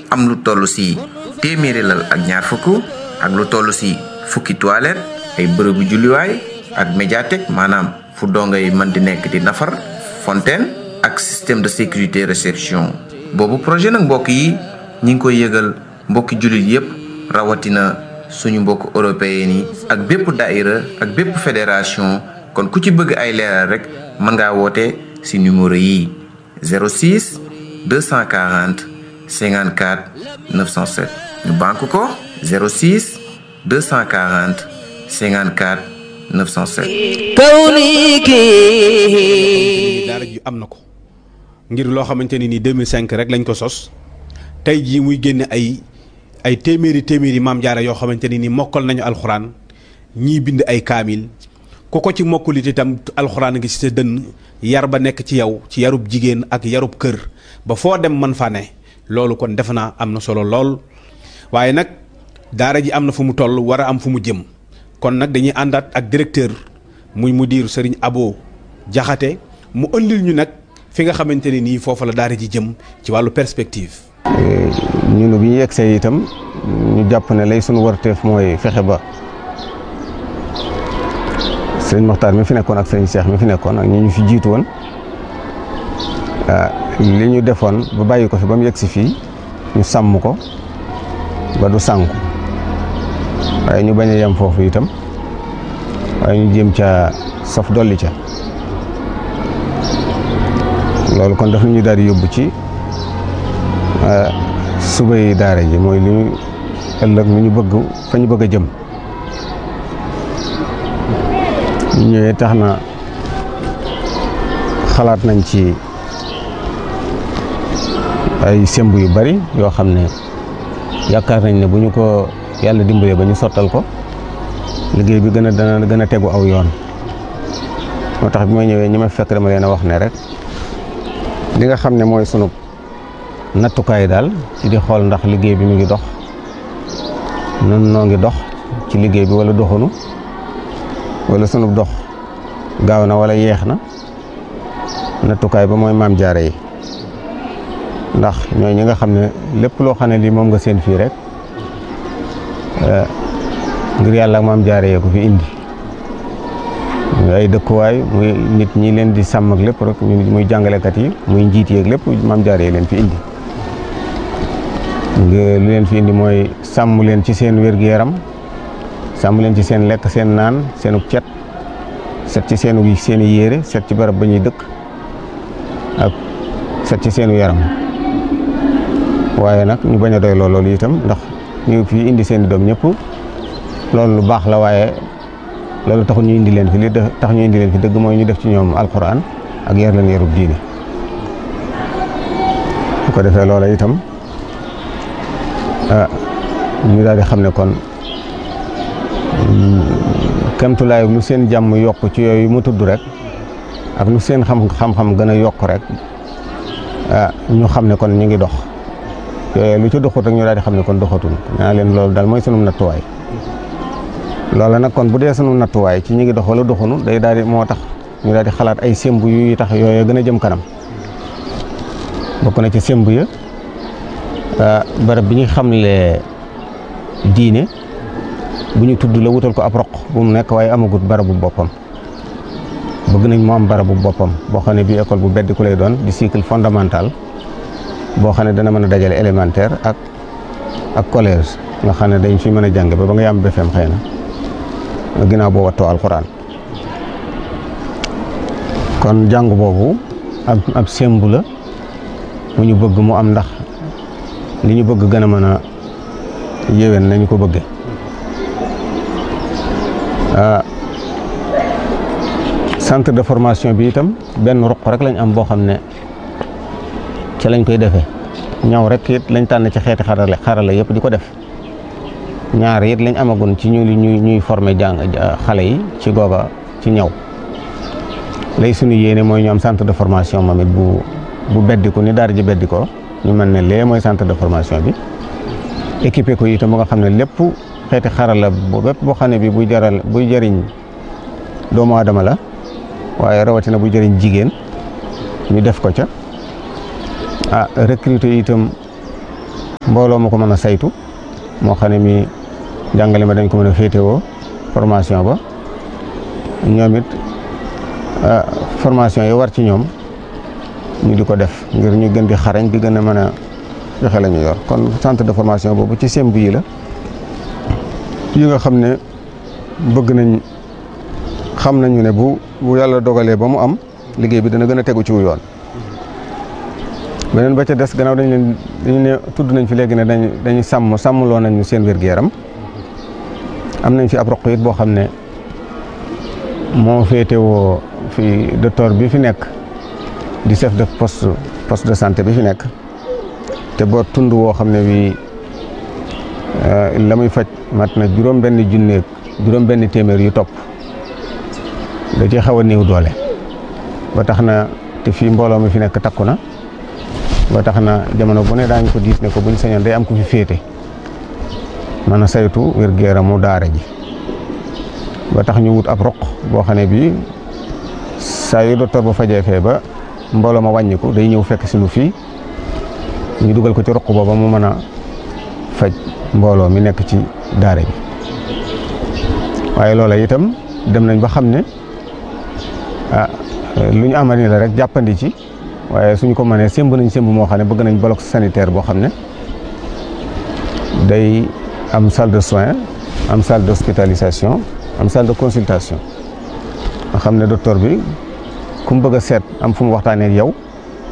am lu toll si téeméeri lal ak ñaar fukk ak lu toll si fukki toilette ay bërëbu julliwaay ak médiathèque maanaam fu dongay mën di nekk di nafar fontaine ak système de sécurité réception boobu projet nag mbokk yi ñi ngi koy yëgal mbokki jullit yépp rawatina suñu mbokk européen yi ak bépp daïra ak bépp fédération kon ku ci bëgg ay leeral rek mën ngaa woote ci numéro yi 06 240 54 907 ñu banque ko 06 240 54 907 daara ji am na ko ngir loo xamante ni 2005 rek lañ ko sos tey jii muy génne ay téeméeri maam jaara yoo xamante ni mokkal nañu alxuraan ñii bind ay kaamil ku ko ci mokkulit itam alxuraan ngi ci sa dënn yar ba nekk ci yow ci yarub jigéen ak yarub kër ba foo dem man fa ne loolu kon defe naa am na solo lool waaye nag daara ji am na fu mu toll war a am fu mu jëm kon nag dañuy àndaat ak directeur muy mudir Serigne Abo Jaxate mu ëndil ñu nag fi nga xamante ne nii foofu la daara ji jëm ci wàllu perspective. ñun bi ñu yegsee itam ñu jàpp ne lay sunu warteef mooy fexe ba sëriñ Moxtaar mi fi nekkoon ak sëriñ Cheikh mi fi nekkoon ak ñi ñu fi jiitu woon li ñu defoon ba bàyyi ko fi ba mu yegsi fii ñu sàmm ko ba du sànku waaye ñu bañ a yem foofu itam waaye ñu jéem ca saf dolli ca loolu kon daf ñu daal di yóbbu ci suba yi daara ji mooy li ñu ëllëg lu ñu bëgg fa ñu bëgg a jëm ñu ñëwee tax na xalaat nañ ci ay semb yu bari yoo xam ne yaakaar nañ ne bu ñu ko yàlla dimbalee ba ñu sottal ko liggéey bi dana gën a tegu aw yoon moo tax bi ma ñëwee ñi ma fekk dama leen a wax ne rek li nga xam ne mooy sunu nattukaay daal ci di xool ndax liggéey bi mu ngi dox nun noo ngi dox ci liggéey bi wala doxunu wala sunu dox gaaw na wala yeex na nattukaay ba mooy maam jaare yi ndax ñooy ñi nga xam ne lépp loo xam ne lii moom nga seen fii rek ngir yàlla ak maam jaare yee ko fi indi muy ay dëkkuwaay muy nit ñi leen di sàmm ak lépp rek muy jàngalekat yi muy njiit yeeg lépp maam jaare yi leen fi indi lu leen fi indi mooy sàmm leen ci seen wér-gu-yaram sàmm leen ci seen lekk seen naan seenu cet set ci seeni yére set ci barab ba ñuy dëkk ak set ci seenu yaram waaye nag ñu bañ a doy loolu itam ndax ñu fi indi seen i doom ñëpp loolu lu baax la waaye loolu taxul ñu indi leen fi li tax ñu indi leen fi dëgg mooy ñu def ci ñoom alxuraan ak yar leen yarub diine bu ko defee loola itam ñu daal di xam ne kon kemtulaay lu seen jàmm yokk ci yooyu mu tudd rek ak lu seen xam-xam gën a yokk rek ñu xam ne kon ñu ngi dox yooyu lu ci doxut rek ñu daal di xam ne kon doxatul naa leen loolu daal mooy sunu nattuwaay loola nag kon bu dee sunu nattuwaay ci ñu ngi dox wala doxunu day daal di moo tax ñu daal di xalaat ay semb yu tax yooyu gën a jëm kanam bokk na ci semb ya barab bi ñu xamle diine bu ñu tudd la wutal ko ab roq bu mu nekk waaye amagut barabu boppam bëgg nañ mu am barabu boppam boo xam ne bii école bu beddi ku lay doon di cycle fondamental boo xam ne dana mën a dajale élémentaire ak collège nga xam ne dañ fi mën a jàng ba nga yam BFEM xëy na ginnaaw boo wattoo alxuraan kon jàng boobu ab sembu la mu ñu bëgg mu am ndax li ñu bëgg gën a mën a yéwén nañu ko bëgge centre de formation bi itam benn ruq rek lañ am boo xam ne ci lañ koy defee ñaw rek it lañ tànn ci xeeti xarala yëpp di ko def ñaar it lañ amagun ci ñuy former xale yi ci googa ci ñaw lay suñu yéene mooy ñu am centre de formation moom it bu beddiku ni daara ji beddikoo ñu mën ne lee mooy centre de formation bi équipé ko itam ba nga xam ne lépp xeeti xarala bépp boo xam ne bi buy jëriñ doomu aadama la waaye rawatina buy jëriñ jigéen ñu def ko ca recruter itam mbooloo ma ko mën a saytu moo xam ne mi jàngale ma dañ ko mën a féetewoo formation ba ñoom it formation yi war ci ñoom ñu di ko def ngir ñu gën di xarañ di gën a mën a joxe la ñu yor. kon centre de formation boobu ci semb yi la yi nga xam ne bëgg nañ xam nañu ne bu yàlla dogalee ba mu am liggéey bi dana gën a tegu ci wu yoon. beneen ba ca des gannaaw dañu ne tudd nañ fi léegi ne dañuy sàmmloo nañ ñu seen wér-gu-yaram am nañ fi ab roq it boo xam ne moo féetewoo fi docteur bi fi nekk di chef de poste de santé bi fi nekk te boo tund woo xam ne bii la muy faj mat na juróom-benn téeméer yu topp da ci xaw a néew doole ba tax na te fii mbooloo mi fi nekk takku na ba tax na jamono bu ne daañu ko diis ne ko buñ sañoon day am ku fi féete mën a saytu wér-gu-yaramu daara ji ba tax ñu wut ab roq boo xam ne bii saa yu docteur ba fajee fee ba mbooloo ma wàññiku day ñëw fekk si nu fii ñu dugal ko ci roq booba mu mën a faj mbooloo mi nekk ci daara ji waaye loola itam dem nañ ba xam ne lu ñu amani la rek jàppandi ci waaye suñ ko mënee sémb nañ sémb moo xam ne bëgg nañ bloc sanitaire boo xam ne day am salle de soins am salle d'hospitalisation am salle de consultation nga xam ne docteur bi ku mu bëgg a seet am fu mu waxtaanee ak yow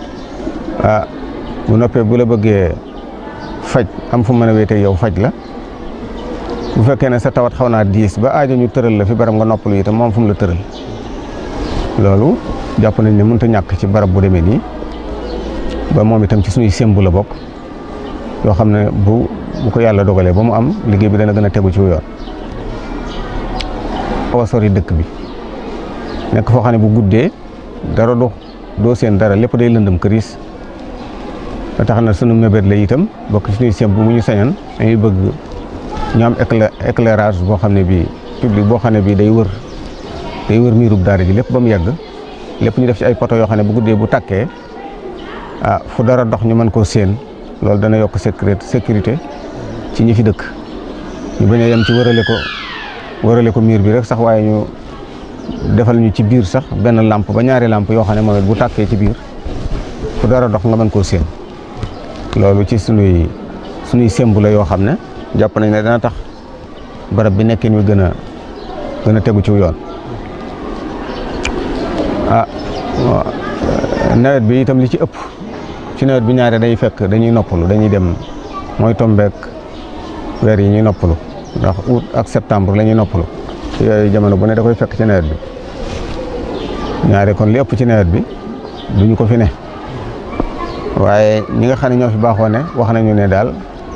bu noppee bu la bëggee faj am fu mu mën a wéetee yow faj la bu fekkee ne sa tawat xaw naa diis ba aajo ñu tëral la fi barab nga noppalu itam moom fu mu la tëral loolu jàpp nañ ne mënut a ñàkk ci barab bu demee nii ba moom itam ci suñuy sémbu la bokk yoo xam ne bu ko yàlla dogalee ba mu am liggéey bi dana gën a tegu ci yoon. xaw a sori dëkk bi nekk foo xam ne bu guddee dara doo seen dara lépp day lëndëm këriis ba tax na sunu mébét la itam bokk ci suñuy sémbu mu ñu sañan dañuy bëgg ñu am éclairage boo xam ne bii public boo xam ne bii day wër miirub daara ji lépp ba mu yegg lépp ñu def ci ay poto yoo xam ne bu guddee bu tàkkee fu dara dox ñu mën koo séen loolu dana yokk sécurité ci ñi fi dëkk ñu bañ a yem ci wërale ko miir bi rek sax waaye ñu defal ñu ci biir sax benn lampe ba ñaari lampe yoo xam ne moom it bu tàkkee ci biir fu dara dox nga mën koo séen loolu ci sunuy sémbu la yoo xam ne jàpp nañ ne dana tax barab bi nekkin wi gën a tegu ci yoon. nawet bi itam li ci ëpp ci nawet bi ñaare day fekk dañuy noppalu dañuy dem mooy tombeek weer yi ñuy noppalu ndax août ak septembre la ñuy noppalu yooyu jamono bu ne da koy fekk ci nawet bi ñaare kon li ëpp ci nawet bi duñu ko fi ne waaye ñi nga xam ne ñoo fi baaxoo ne wax nañu ne daal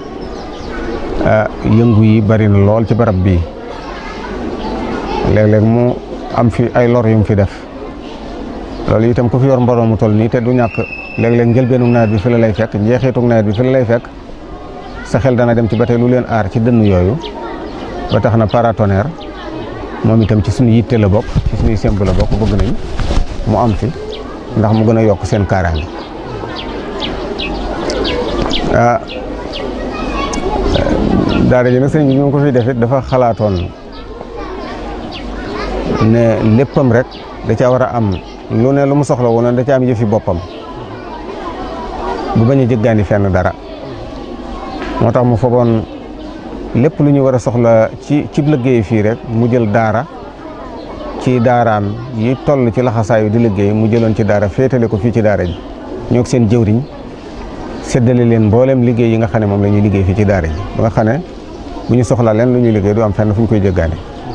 yëngu yi bari na lool ci barab bii léeg-léeg mu am fi ay lor yu mu fi def loolu itam ku fi yor mbooloo mu toll nii te du ñàkk léeg-léeg njëlbeenu nawet bi fi la lay fekk njeexitug nawet bi fi la lay fekk sa xel dana dem ci ba tey lu leen aar ci dënn yooyu ba tax na paratonnerre moom itam ci suñu yitte la bokk ci suñuy semb la bokk bëgg nañ mu am fi ndax mu gën a yokk seen kaaraange daara ji nag sëñ bi ñu ko fi defit dafa xalaatoon ne léppam rek da caa war a am lu ne lu mu soxla woon da caa am yëfi boppam bu bañ a jëggaani fenn dara moo tax mu fogoon lépp lu ñu war a soxla ci liggéey fii rek mu jël daara ci daaraam yi toll ci laxasaayu di liggéey mu jëloon ci daara féetale ko fii ci daara ji ñoo seen jëwriñ séddale leen mboolem liggéey yi nga xam ne moom la ñuy liggéey fii ci daara ji ba nga xam ne bu ñu soxlaa leen lu ñuy liggéey du am fenn fu ñu koy jëggaane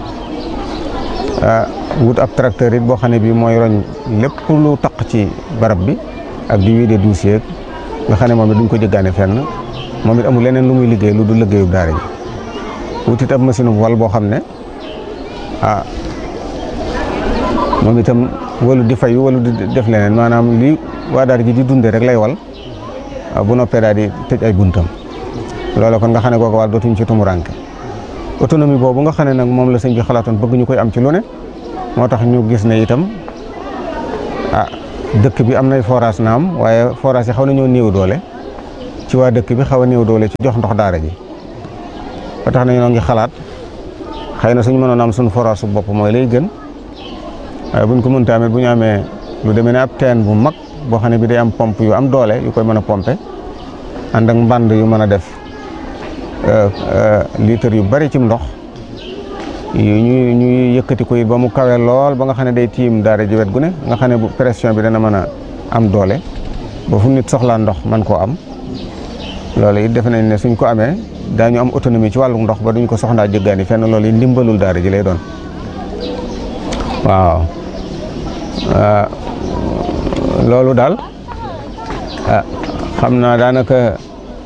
wut ab tracteur it boo xam ne bii mooy roñ lépp lu taq ci barab bi ak di wiide dossier nga xam ne moom it duñ ko jëggaane fenn moom it amul leneen lu muy liggéey lu du liggéeyu daara ji wut it ab machine wal boo xam ne moom itam walu di fayu walu di def leneen maanaam li waa daara ji di dunde rek lay wal bu noppee daal di tëj ay buntam loolu kon nga xam ne kooku wàll dootuñ ci tumuranke autonomie boobu nga xam ne nag moom la sëñ bi xalaatoon bëgg ñu koy am ci lu ne moo tax ñu gis ne itam dëkk bi am nay forage naam waaye forage yi xaw nañoo néew doole ci ci waa dëkk bi xaw a néew doole ci jox ndox daara ji ba tax na ñoo ngi xalaat xëy na suñu mënoon am suñu forage su bopp mooy lay gën waaye buñ ko mënta amee bu ñu amee lu demee ne ab teen bu mag boo xam ne bi day am pompe yu am doole yu koy mën a pompe ànd ak mbànd yu mën a def litre yu bari ci ndox ñu yëkkati ko it ba mu kawe lool ba nga xam ne day tiim daara ji wet gu ne nga xam ne bu pression bi dana mën a am doole ba fu nit soxlaa ndox man koo am loolu it defe nañ ne suñ ko amee daañu am autonomie ci wàllu ndox ba duñ ko soxlaa jëggaani fenn loolu it ndimbalul daara ji lay doon waaw loolu daal xam naa daanaka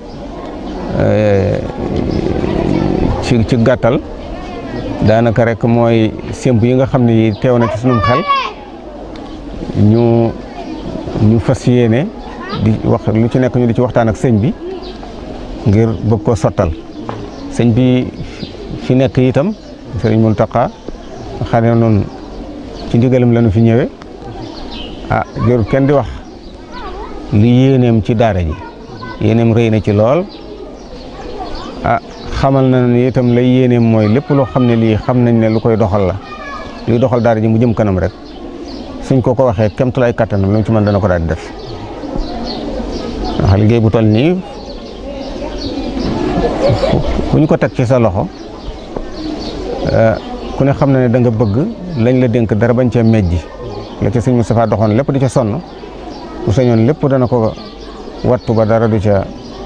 ci gàttal daanaka rek mooy sémb yi nga xam ne yi teew na ci sunum xel ñu fas yéene di wax lu ci nekk ñu di ci waxtaan ak sëñ bi ngir bëgg koo sottal sëñ bi fi nekk itam sëriñ Mountakha xam ne noonu ci ndigalam la ñu fi ñëwee jërul kenn di wax li yéeneem ci daara ji yéeneem rëy na ci lool xamal na ne itam lay yéeneem mooy lépp loo xam ne lii xam nañ ne lu koy doxal la luy doxal daara ji mu jëm kanam rek suñ ko waxee kemtulaay kattanam lu mu ci mën dana ko daal di def ndax liggéey bu toll nii bu ñu ko teg ci sa loxo ku ne xam na ne da nga bëgg lañ la dénk dara bañ cee mejji la ca sëñ Moustapha doxoon lépp di ca sonn bu sañoon lépp dana ko wattu ba dara du ca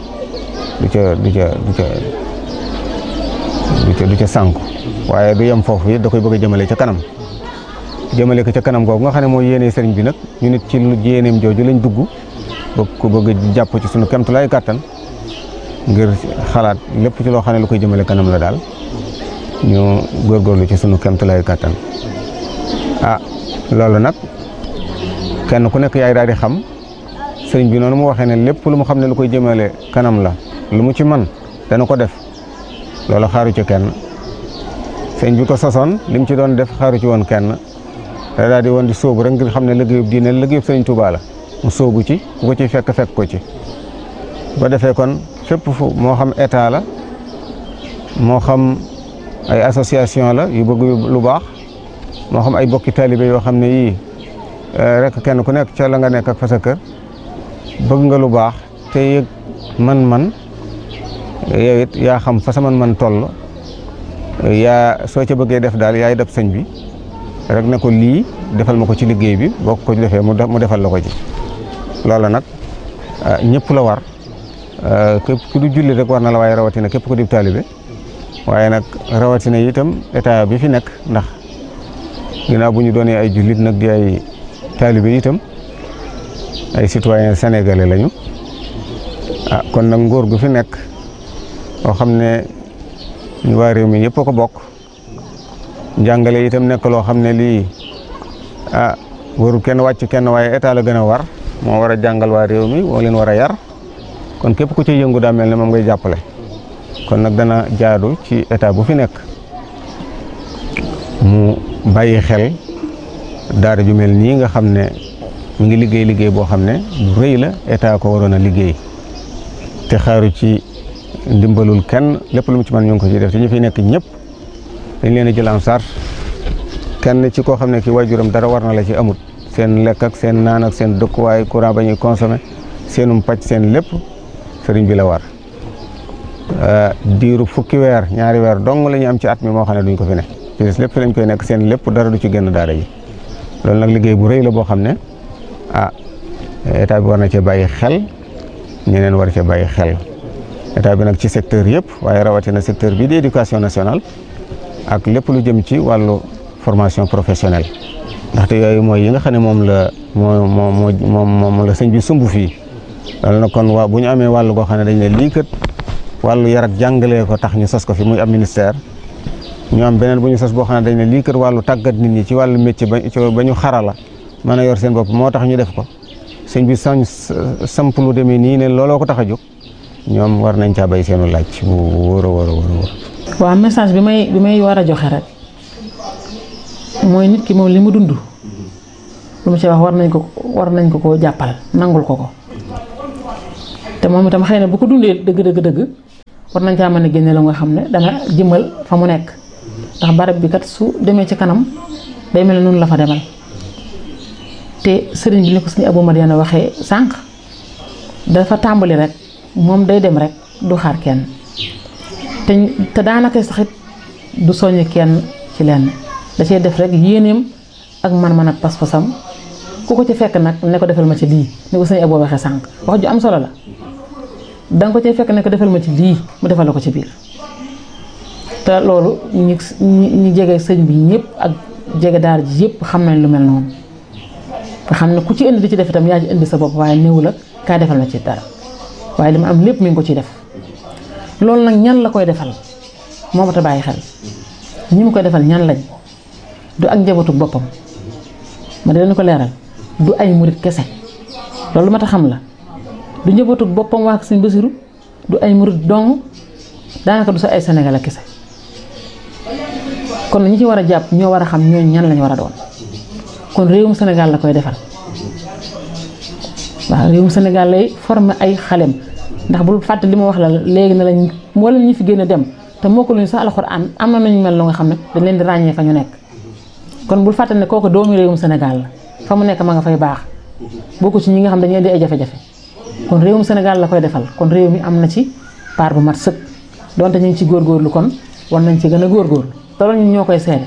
sànku waaye du yem foofu it da koy bëgg a jëmale ca kanam jëmale ko ca kanam googu nga xam ne mooy yéene sëriñ bi nag ñu nit ci lu yéeneem jooju lañ dugg bëgg jàpp ci sunu kemtulaay kàttan ngir xalaat lépp ci loo xam ne lu koy jëmale kanam la daal ñu góorgóorlu ci sunu kemtulaay kàttan loolu nag kenn ku nekk yaay daal di xam sëriñ bi noonu mu waxee ne lépp lu mu xam ne lu koy jëmale kanam la lu mu ci man dana ko def loolu xaaru ci kenn sëriñ bi ko sosoon li mu ci doon def xaaru ci woon kenn da daal di woon di sóobu rek ngir xam ne liggéeyub diine liggéeyub sëriñ Tuubaa la mu sóobu ci ku ko ci fekk ko ci ba defee kon fépp fu moo xam état la moo xam ay association la yu bëgg lu baax moo xam ay bokki taalibe yoo xam ne yii rek kenn ku nekk ca la nga nekk ak fa sa kër bëgg nga lu baax te yëg man-man yow it yaa xam fa sa man-man toll yaa soo ca bëggee def daal yaay def sëñ bi rek ne ko lii defal ma ko ci liggéey bi boo ko defee mu defal la ko ci loola nag ñëpp la war képp ku du julli rek war na la waaye rawatina képp ku di taalibe waaye nag rawatina itam état bi fi nekk ndax ginnaaw bu ñu doonee ay jullit nag di ay taalibe itam ay citoyen sénégalais lañu kon nag nguur gu fi nekk boo xam ne ñu waa réew mi yëpp a ko bokk njàngale itam nekk loo xam ne lii warul kenn wàcc kenn waaye état la gën a war moo war a jàngal waa réew mi moo leen war a yar kon képp ku ci yëngu daa mel ne moom ngay jàppale kon nag dana jaadu ci état bu fi nekk mu bàyyi xel daara ju mel nii nga xam ne mu ngi liggéey boo xam ne lu rëy la état ko waroon a liggéey te xaaru ci ndimbalul kenn lépp lu mu ci mën ñu ngi ko ci def te ñu fi nekk ñëpp dañ leen a jël en charge kenn ci koo xam ne ki waajuram dara war na la ci amut seen lekk ak seen naan ak seen dëkkuwaay courant ba ñuy consommé seenum pàcc seen lépp sëriñ bi la war diiru fukki weer ñaari weer dong la ñu am ci at mi moo xam ne duñ ko fi ne ci des lépp fi lañ koy nekk seen lépp dara du ci génn daara ji loolu nag liggéey bu rëy la boo xam ne état bi war na cee bàyyi xel ñeneen war cee bàyyi xel état bi nag ci secteur yëpp waaye rawatina secteur bi di éducation nationale ak lépp lu jëm ci wàllu formation professionnelle ndaxte yooyu mooy yi nga xam ne moom la sëñ bi sumb fii loolu nag kon bu ñu amee wàllu goo xam ne dañ ne lii kat wàllu yar ak jàngalee ko tax ñu sos ko fi muy am ministère ñu am beneen bu ñu sos boo xam ne dañ ne lii kat wàllu tàggat nit ñi ci wàllu métier ba ñu xarala mën a yor seen bopp moo tax ñu def ko sëñ bi samp lu demee nii ne looloo ko tax a jóg ñoom war nañ caa bay seenu laaj bu wóor a wóor a wóor. waaw message bi may war a joxe rek mooy nit ki moom li mu dund lu mu ci wax war nañ ko koo jàppal nangul ko te moom itam xëy na bu ko dundee dëgg war nañ caa mën a génne la nga xam ne dana jëmal fa mu nekk ndax barab bi kat su demee ci kanam day mel ne noonu la fa demal te sëriñ bi ni ko sëriñ Abou Madiana waxee sànq dafa tàmbali rek moom day dem rek du xaar kenn te daanaka saxit du soññ kenn ci lenn da cee def rek yéeneem ak man-man ak pas-pasam ku ko ci fekk nag ne ko defal ma ci lii ni ko sëriñ Abou waxee sànq wax ju am solo la danga ko cee fekk ne ko defal ma ci lii mu defal la ko ci biir te loolu ñi jege sëñ bi ñëpp ak jege daara ji yëpp xam nañ lu mel noonu nga xam ne ku ci indi di ci def itam yaa ci indi sa bopp waaye néew la kaa defal na ci dara waaye li ma am lépp mi ngi ko ciy def loolu nag ñan la koy defal moo mat a bàyyi xel ñi mu koy defal ñan lañ du ak njabootu boppam ma di leen ko leeral du ay murit kese loolu mat a xam la du njabootu boppam waa Sëñ Basiru du ay murit dong daanaka du sa ay Sénégal kese kon ñi ci war a jàpp ñoo war a xam ñooñu ñan lañu war a doon kon réewum Sénégal la koy defal waaw réewum Sénégal lay former ay xalem ndax bul fàtte li ma wax la léegi ne lañ wala ñu fi génn dem te moo ko luñu sax alxuraan am na nañu mel lu nga xam ne dañ leen di ràññee fa ñu nekk kon bul fàtte ne kooku doomu réewum Sénégal la fa mu nekk ma nga fay baax bokku ci ñi nga xam dañuy indi ay jafe-jafe kon réewum Sénégal la koy defal kon réew mi am na ci part bu mat sëkk donte ñu ngi ci góorgóorlu kon war nañ ci gën a góorgóorlu te loolu ñun ñoo koy seede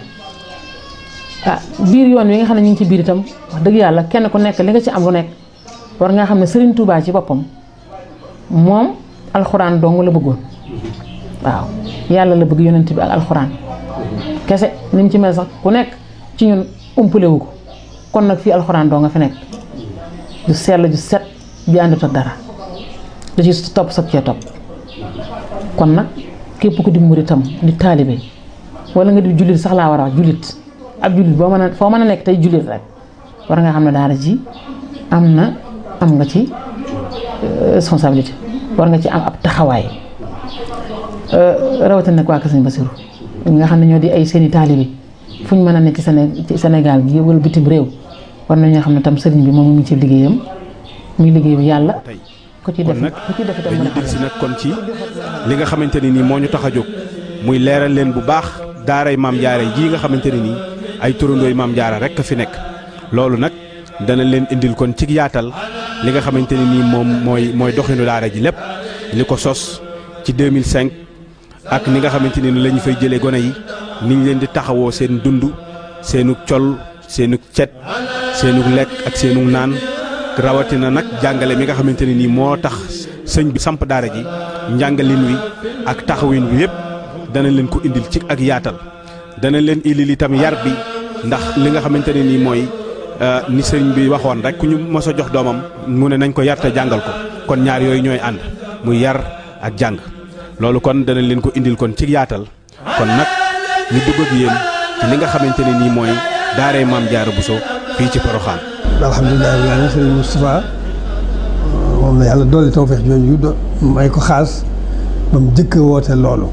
biir yoon wi nga xam ne ñu ngi ci biir itam wax dëgg yàlla kenn ku nekk li nga ci am lu nekk war nga xam ne Serigne Touba ci boppam moom alxuraan dong la bëggoon waaw yàlla la bëgg yonent bi ak alxuraan kese ni mu ci mel sax ku nekk ci ñun umpale wu ko kon nag fii alxuraan dong nga fi nekk du sell ju set bi àndut ak dara da ci topp sag cee topp kon nag képp ku di muritam di taalibe wala nga di jullit sax laa war a wax jullit ab jullit boo mën a foo mën a nekk tey jullit rek war nga xam ne daara ji am nga ci responsabilité war nga ci am ab taxawaay rawatina nag waa Kër Sëñ Basiru nga xam ne ñoo di ay seeni taalibe fu ñu mën a nekk ci Sénégal gi wala bitim réew war nañoo xam ne tam sëriñ bi moom mu ngi ci liggéeyam muy liggéeyu yàlla ku ci def itam mën a xam si nag kon ci li nga xamante ne nii moo ñu tax a jóg muy leeral leen bu baax daaray maam jaara jii nga xamante ne nii ay turandooy maam jaara rek a fi nekk loolu nag dana leen indil kon ci yaatal li nga xamante ne nii moom mooy doxinu daara ji lépp li ko sos ci 2005 ak ni nga xamante ne ni la ñu fay jëlee gone yi ni ñu leen di taxawoo seen dund seenu col seenu cet seenu lekk ak seenu naan rawatina nag jàngale mi nga xamante ne nii moo tax sëñ bi samp daara ji njàngalin wi ak taxawin wi yëpp dana leen ko indil ci ak yaatal dana leen indil itam yar bi ndax li nga xamante ne nii mooy ni sëñ bi waxoon rek ku ñu mos a jox doomam mu ne nañ ko yar te jàngal ko kon ñaar yooyu ñooy ànd muy yar ak jàng loolu kon dana leen ko indil kon ci yaatal kon nag ñu dugg ak yéen ci li nga xamante ne nii mooy daaray maam Jaara Buso fii ci Porokhane. alhamdulilah rabbil aalamiin sëriñ Moustapha moom la yàlla dolli tawfeex jooju may ko xaas ba mu jëkk woote loolu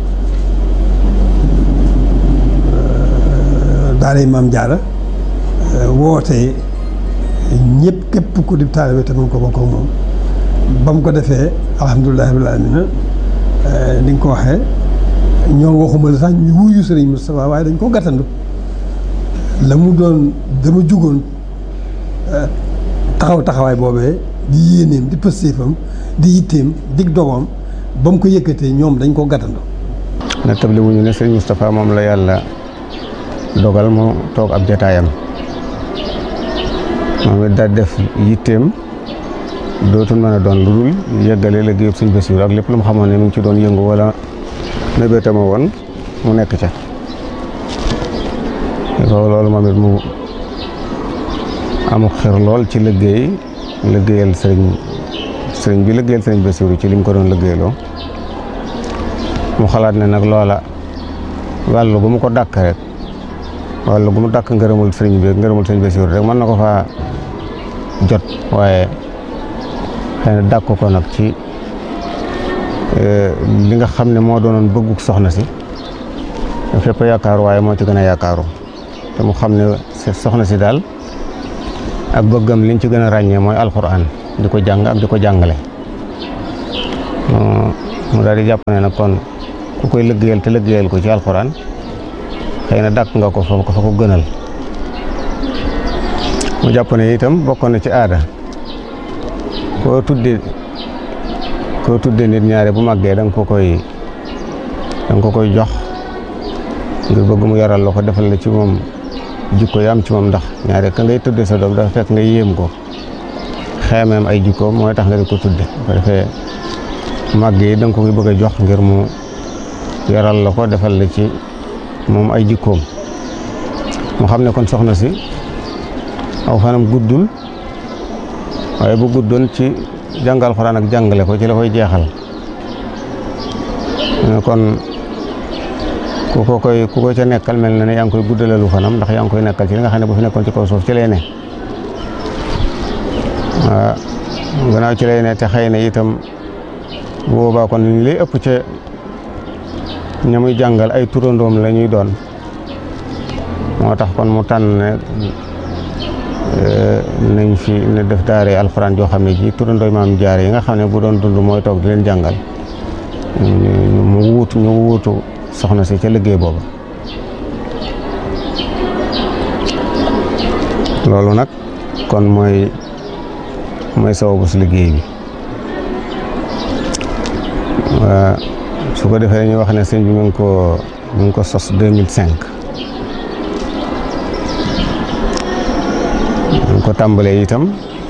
daaray maam Jaara woote ñëpp képp ku di taalibe te mu ko bokk ak moom ba mu ko defee alhamdulilah rabbil aalamiin ni nga ko waxee ñoom waxuma la sax ñu wuyu sëriñ Moustapha waaye dañ ko gàttandu la mu doon dama jugoon taxawaay boobee di yéeneem di pëstéefam di yitteem dig dogoom ba mu ko yëkkatee ñoom dañ ko gàttandu na tabli wuñu ne sëriñ Moustapha moom la yàlla dogal mu toog ab jataayam moom it daal def yitteem dootul mën a doon lu dul yëggale liggéeyu Sëñ Basiru ak lépp lu mu xamoon ne mu ngi ci doon yëngu wala mébétama woon mu nekk ca loolu moom it mu amu xir lool ci liggéeyal sëriñ bi liggéeyal Sëriñ Basiru ci li mu ko doon liggéeyloo mu xalaat ne nag loola wàllu gu mu ko dàkk rek wàllu gu mu dàkk ngërëmul sëriñ bi ngërëmul Sëriñ Basiru rek mën na ko faa jot waaye xëy na dàkk ko nag ci li nga xam ne moo doonoon bëgguk soxna si fépp yaakaaru waaye moo ci gën a yaakaaru te mu xam ne soxna si daal ak bëggam liñ ci gën a ràññee mooy alxuraan di ko jàng ak di ko jàngale mu daal di jàpp ne nag kon ku koy liggéeyal te liggéeyal ko ci alxuraan xëy na dàkk nga ko fa ko gënal. mu jàpp ne itam bokkoon na ci aada koo tudde nit ñaare bu màggee da nga ko koy jox ngir bëgg mu yaral la ko defal la ci moom jikko yi am ci moom, ndax ñaare ka ngay tudde sa doom dafa fekk nga yéem ko xeemeem ay jikkoom mooy tax nga di ko tudde bu ko defee màgg yi da nga ko koy bëgg a jox ngir mu yaral la ko defal la ci moom ay jikkoom. mu xam ne kon soxna si aw fanam guddul, waaye bu guddoon ci jàngal Alxuraan ak jàngale ko ci la koy jeexal. kon ku ko ca nekkal mel na ne yaa ngi koy guddalalu fanam, ndax yaa ngi koy nekkal ci li nga xam ne bu fi nekkoon ci kaw suuf ci lay ne. waaw gannaaw ci lay ne te xëy na itam bu boobaa kon li lay ëpp ca ña muy jàngal ay turandoom la ñuy doon. moo tax kon mu tànn ne nañ fi ne def daare alxuraan joo xam ne ji turandooy maam jaare yi nga xam ne bu doon dund mooy toog di leen jàngal ñu wuutu soxna si ca liggéey boobu. loolu nag kon mooy sababu si liggéey bi. su ko defee dañuy wax ne sëñ bi mu ngi ko sos 2005. ñu ko tàmbalee itam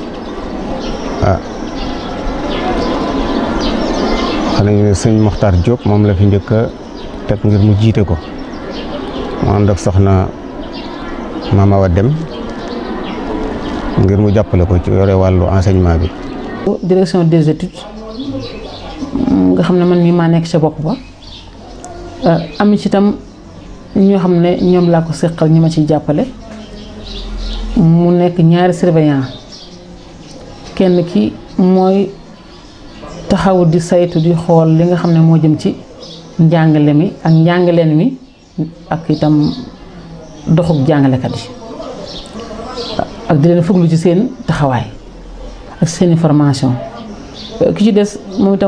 xam nañu ne sëñ Mokhtar Diop moom la fi njëkk a teg ngir mu jiite ko, mu ànd ak soxna Mama Awa Dem ngir mu jàppale ko ci yore wàllu enseignement bi. direction des études nga xam ne man mii maa nekk ca bopp ba am ci itam ñoo xam ne ñoom laa ko seqal ñi ma ciy jàppale. mu nekk ñaari surveillant, kenn ki mooy taxaw di saytu di xool li nga xam ne moo jëm ci njàngale mi ak njàngaleen mi ak itam doxub jàngalekat yi ak di leen fuglu ci seen taxawaay ak seeni formation. ki ci des moom itam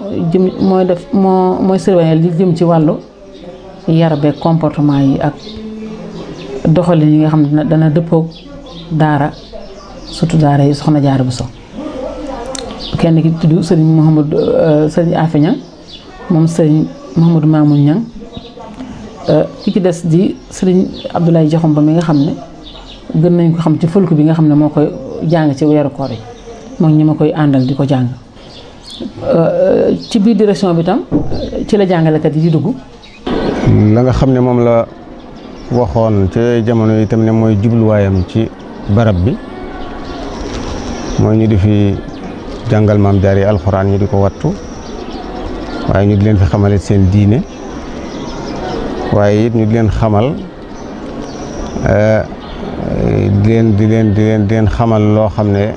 mooy surveillant li jëm ci wàllu yar beeg comportement yi ak doxalin yi nga xam ne dana dëppoog daara, surtout daara yi soxna Jaara Buso. kenn ki tudd sëriñ Afe Ñang, moom sëriñ Mouhamadou Mamoun Ñang. ki ci des di sëriñ Abdoulaye Jaxum Ba mi nga xam ne gën nañ ko xam ci fulku bi nga xam ne moo koy jàng ci weeru koor yi moom ñi ma koy àndal di ko jàng. ci biir direction bi tam ci la jàngalekat yi di dugg. la nga xam ne moom la waxoon ci jamono yi itam ne mooy jubluwaayam ci barab bi mooy ñu di fi jàngal maam jaar yi alxuraan ñu di ko wattu, waaye ñu di leen fi xamale seen diine, waaye it ñu di leen xamal di leen xamal loo xam ne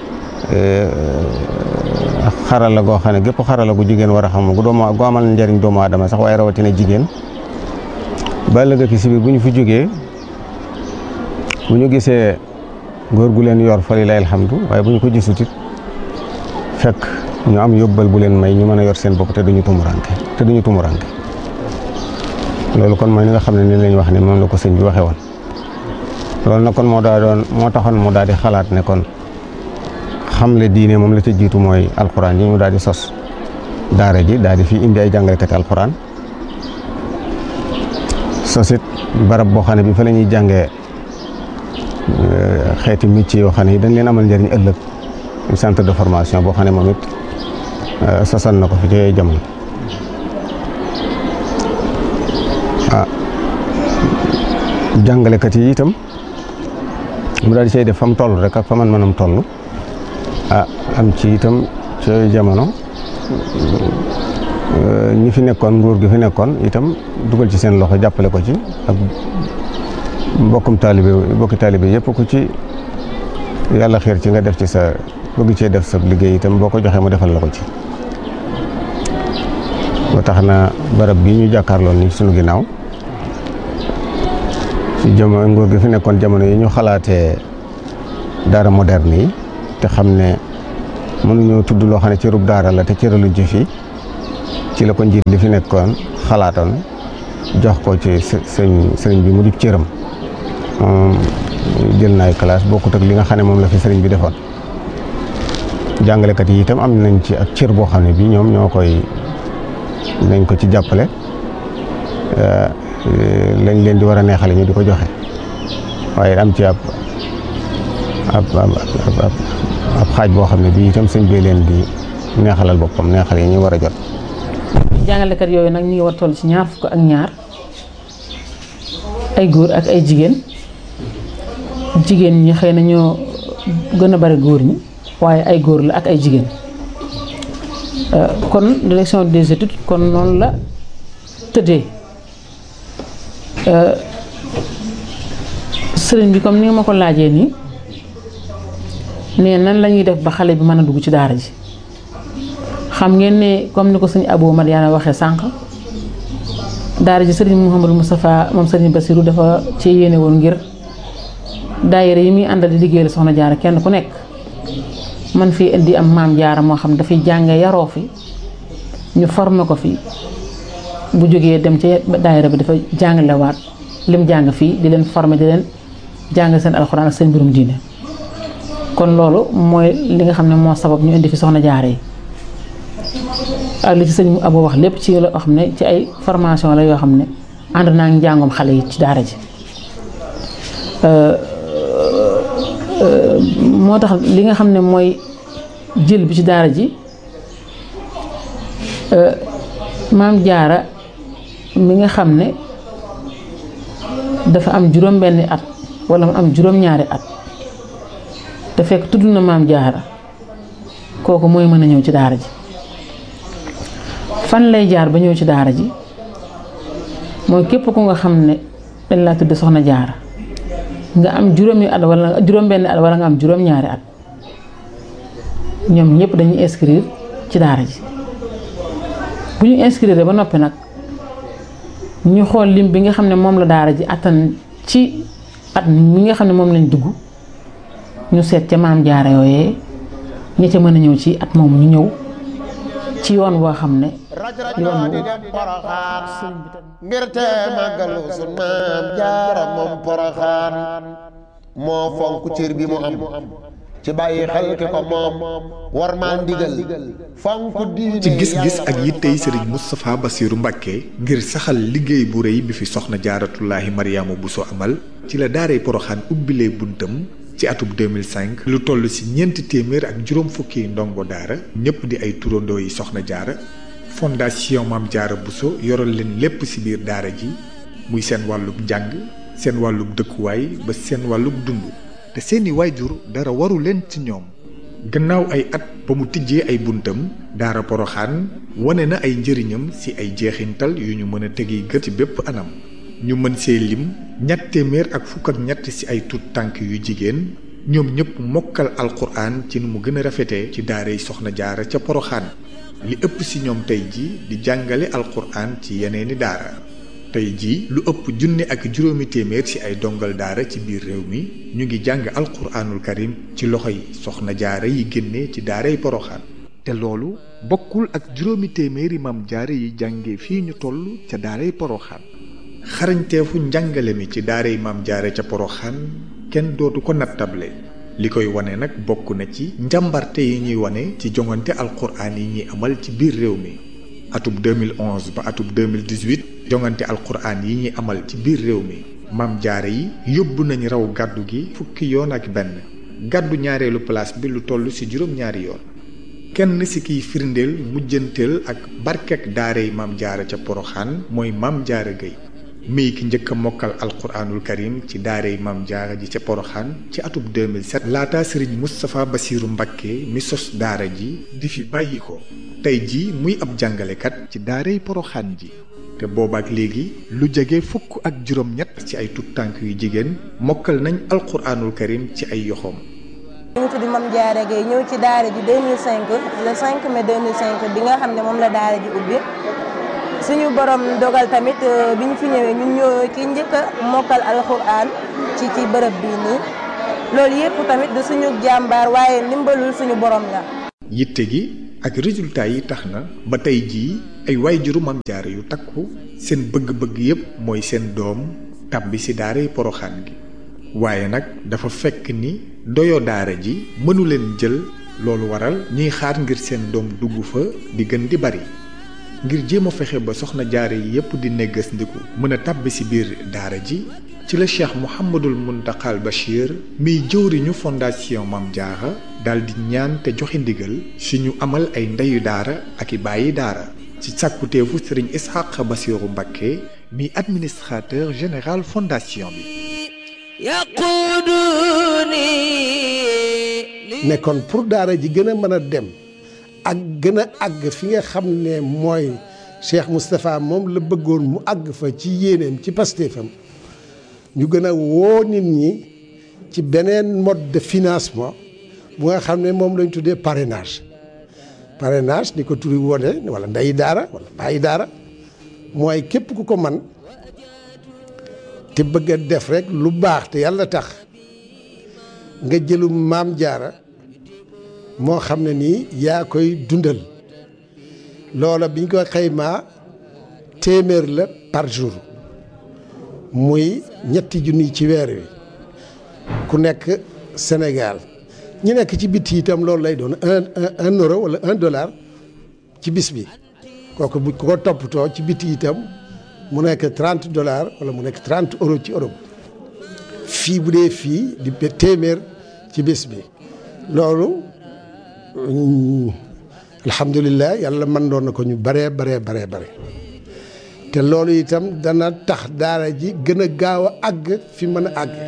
xarala goo xam ne gépp xarala gu jigéen war a xam gu amal njariñ doomu aadama sax, waaye rawatina jigéen. ba ëllëg ki si biir bu ñu fi jógee bu ñu gisee góor gu leen yor fa lillahi alhamdu, waaye bu ñu ko gisut it fekk ñu am yóbbal bu leen may ñu mën a yor seen bopp te duñu tumuranke. loolu kon mooy ni nga xam ne ni lañ wax ne moom la ko sëñ bi waxee woon. loolu nag kon moo taxoon mu daal di xalaat ne kon xamle diine moom la ca jiitu mooy alxuraan yi ñu daal di sos daara ji daal di fi indi ay jàngalekati alxuraan. sosit barab boo xam ne bi fa la ñuy jàngee xeeti métier yoo xam ne dañ leen amal njëriñ ëllëg, centre de formation boo xam ne moom it sosan na ko fi ci jamono. jàngalekat yi itam mu daal di cay def fa mu toll rek ak fa man mënam toll. am ci itam ci jamono ñi fi nekkoon nguur gi fi nekkoon itam dugal ci seen loxo jàppale ko ci ak bokki taalibe yëpp ku ci yàlla xiir ci nga def ci sa bëgg cee def sa liggéey itam boo ko joxee mu defal la ko ci. ba tax na barab bi ñu jàkkaarloon ni sunu ginnaaw ci jamono nguur gi fi nekkoon jamono yi ñu xalaatee daara moderne yi te xam ne mënuñoo tudd loo xam ne cërub daara la te cëralu ji fi ci la ko njiit li fi nekkoon xalaatoon jox ko ci sëriñ bi mu di cëram moom jël na ay classe bokkut ak li nga xam ne moom la fi sëriñ bi defoon. jàngalekat yi itam am nañ ci ak cër boo xam ne bii ñoom nañ ko ci jàppale lañ leen di war a neexale ñu di ko joxe waaye am ci ab xaaj boo xam ne bii itam sëñ bi leen di neexalal boppam neexal yi ñu war a jot. jàngalekat yooyu nag ñu ngi war toll ci 22 ay góor ak ay jigéen ñi xëy na ñoo gën a bari góor ñi waaye ay góor la ak ay jigéen kon direction des études kon noonu la tëddee sëriñ bi comme ni nga ma ko laajee nii ne nan la ñuy def ba xale bi mën a dugg ci daara ji xam ngeen ne comme ni ko sëñ Abou Madiana waxee sànq daara ji sëriñ Mouhamadou Moustapha moom sëriñ Bassirou dafa ci yéene woon ngir daayira yi muy àndal di liggéeyal soxna jaara kenn ku nekk man fii indi am maam jaara moo xam dafay jànge yaroo fi ñu formé ko fi bu jógee dem ci daayira bi dafa jàngalewaat lim jàng fii di leen formé di leen jàng seen alxuraan ak seen mbirum diine kon loolu mooy li nga xam ne moo sabab ñu indi fi soxna jaara yi ak li ci sëñ Abo wax lépp ci loo xam ne ci ay formation la yoo xam ne ànd naa ngi njàngum xale yi ci daara ji moo tax li nga xam ne mooy jël bi ci daara ji maam jaara mi nga xam ne dafa am juróom-benni at wala mu am juróom-ñaari at te fekk tudd na maam jaara kooku mooy mën a ñëw ci daara ji fan lay jaar ba ñëw ci daara ji mooy képp ku nga xam ne dañ laa tudd soxna jaara nga am juróomi at wala juróom-benni at wala nga am juróom-ñaari at ñoom ñëpp dañuy inscrire ci daara ji bu ñu inscrire ba noppi nag ñu xool lim bi nga xam ne moom la daara ji attan ci at mi nga xam ne moom lañ dugg ñu seet ca maam jaara yooyee ña ca mën a ñëw ci at moom ñu ñëw ci yoon boo xam ne yoon wu ngir te màggalu sun maam jaara moom Poroxaan moo fonk cër bi mu am ci bàyyi xel ki ko moom war maa ndigal fonk diine ci gis-gis ak yittey Serigne Moustapha Bassirou Mbacké ngir saxal liggéey bu rëy bi fi soxna jaaratullaahi Mariama Bousso amal ci la daaray Poroxaan ubbilee buntam ci atub 2005 lu toll ci 400 ak juróom fukki ndongo daara ñëpp di ay turandoo yi soxna jaara fondation Maam Jaara Bousso yoral leen lépp ci biir daara ji muy seen wàllub njàng seen wàllub dëkkuwaay ba seen wàllub dund te seeni waajur dara waru leen ci ñoom gannaaw ay at ba mu tijjee ay buntam daara Poroxaan wane na ay njëriñam ci ay jeexintal yu ñu mën a tegi gët ci bépp anam ñu mën see lim 253 ci ay tuut tànk yu jigéen ñoom ñëpp mokkal alquran ci nu mu gën a rafetee ci daaray soxna jaara ca Poroxaan li ëpp ci ñoom tey ji di jàngale alquran ci yeneeni daara tey ji lu ëpp 1,500 ci ay dongal daara ci biir réew mi ñu ngi jàng alquranul karim ci loxoy soxna jaara yi génnee ci daaray Poroxaan te loolu bokkul ak 200 maam jaara yi jànge fii ñu toll ca daaray Poroxaan xarañteefu njàngale mi ci daaray maam jaara ca Poroxaan kenn dootu ko nattable li koy wane nag bokk na ci njàmbarte yi ñuy wane ci jongante alquran yi ñuy amal ci biir réew mi atub 2011 ba atub 2018 jongante alquran yi ñuy amal ci biir réew mi maam jaara yi yóbbu nañ raw gàddu gi fukki yoon ak benn gàddu ñaareelu place bi lu toll ci juróom-ñaari yoon kenn ci kiy firndeel mujjanteel ak barkek daaray maam jaara ca Poroxaan mooy maam jaara Gueye mii ki njëkk a mokkal alquranul karim ci daaray maam jaara ji ca Poroxaan ci atub 2007 laata Serigne Moustapha Bassirou Mbacké mi sos daara ji di fi bàyyi ko tey ji muy ab jàngalekat ci daaray Poroxaan ji te boobaak léegi lu jege fukk ak juróom-ñett ci ay tut tànk yu jigéen mokkal nañ alquranul karim ci ay yoxoom. ñu ngi tudd Mame Diarra Gueye ñëw ci daara ji 2005 le 5 mai 2005 bi nga xam ne moom la daara ji ubbi suñu borom dogal tamit bi ñu fi ñëwee ñun ñoo ki njëkk a mokkal alquran ci bërëb bii nii loolu yëpp tamit du suñu jàmbaar waaye ndimbalul suñu borom la. yitte gi ak résultat yi tax na ba tey jii ay waajuru Maam Jaara yu takku seen bëgg-bëgg yépp mooy seen doom tàbbi ci daaray Poroxaan gi. waaye nag dafa fekk ni doyo daara ji mënu leen jël, loolu waral ñuy xaar ngir seen doom dugg fa di gën di bari. ngir jéem a fexe ba soxna jaare yi yépp di neggas ndiku mën a tàbbi ci biir daara ji, ci la Cheikh Mouhamadul Muntaxal Bachir miy jëwriñu fondation Maam Jaara daal di ñaan te joxe ndigal si ñu amal ay ndeyu daara ak i bàyyi daara ci sàkkuteefu Sëriñ Ishaq Basiru Mbakke mi administrateur général fondation bi. ne kon pour daara ji gën a mën a dem ak gën a àgg fi nga xam ne mooy Cheikh Moustapha moom la bëggoon mu àgg fa ci yéeneem ci pastéefam, ñu gën a woo nit ñi ci beneen mode de financement bu nga xam ne moom lañ tuddee parrainage. parrainage ni ko turi wone wala ndeyi daara wala bàyyi daara mooy képp ku ko man te bëgg a def rek lu baax te yàlla tax nga jëlu Maam Jaara moo xam ne nii yaa koy dundal. loola biñ ko xaymaa téeméer la par jour, muy ñetti junni ci weer wi ku nekk Sénégal. ñi nekk ci biti itam loolu lay doon un euro wala $1 ci bis bi. kooku bu ko toppatoo ci biti itam mu nekk $30 wala mu nekk €30 ci Europe. fii bu dee fii di téeméer ci bis bi. loolu alhamdulilah yàlla mën doon na ko ñu bare. te loolu itam dana tax daara ji gën a gaaw a àgg fi mën a àgg.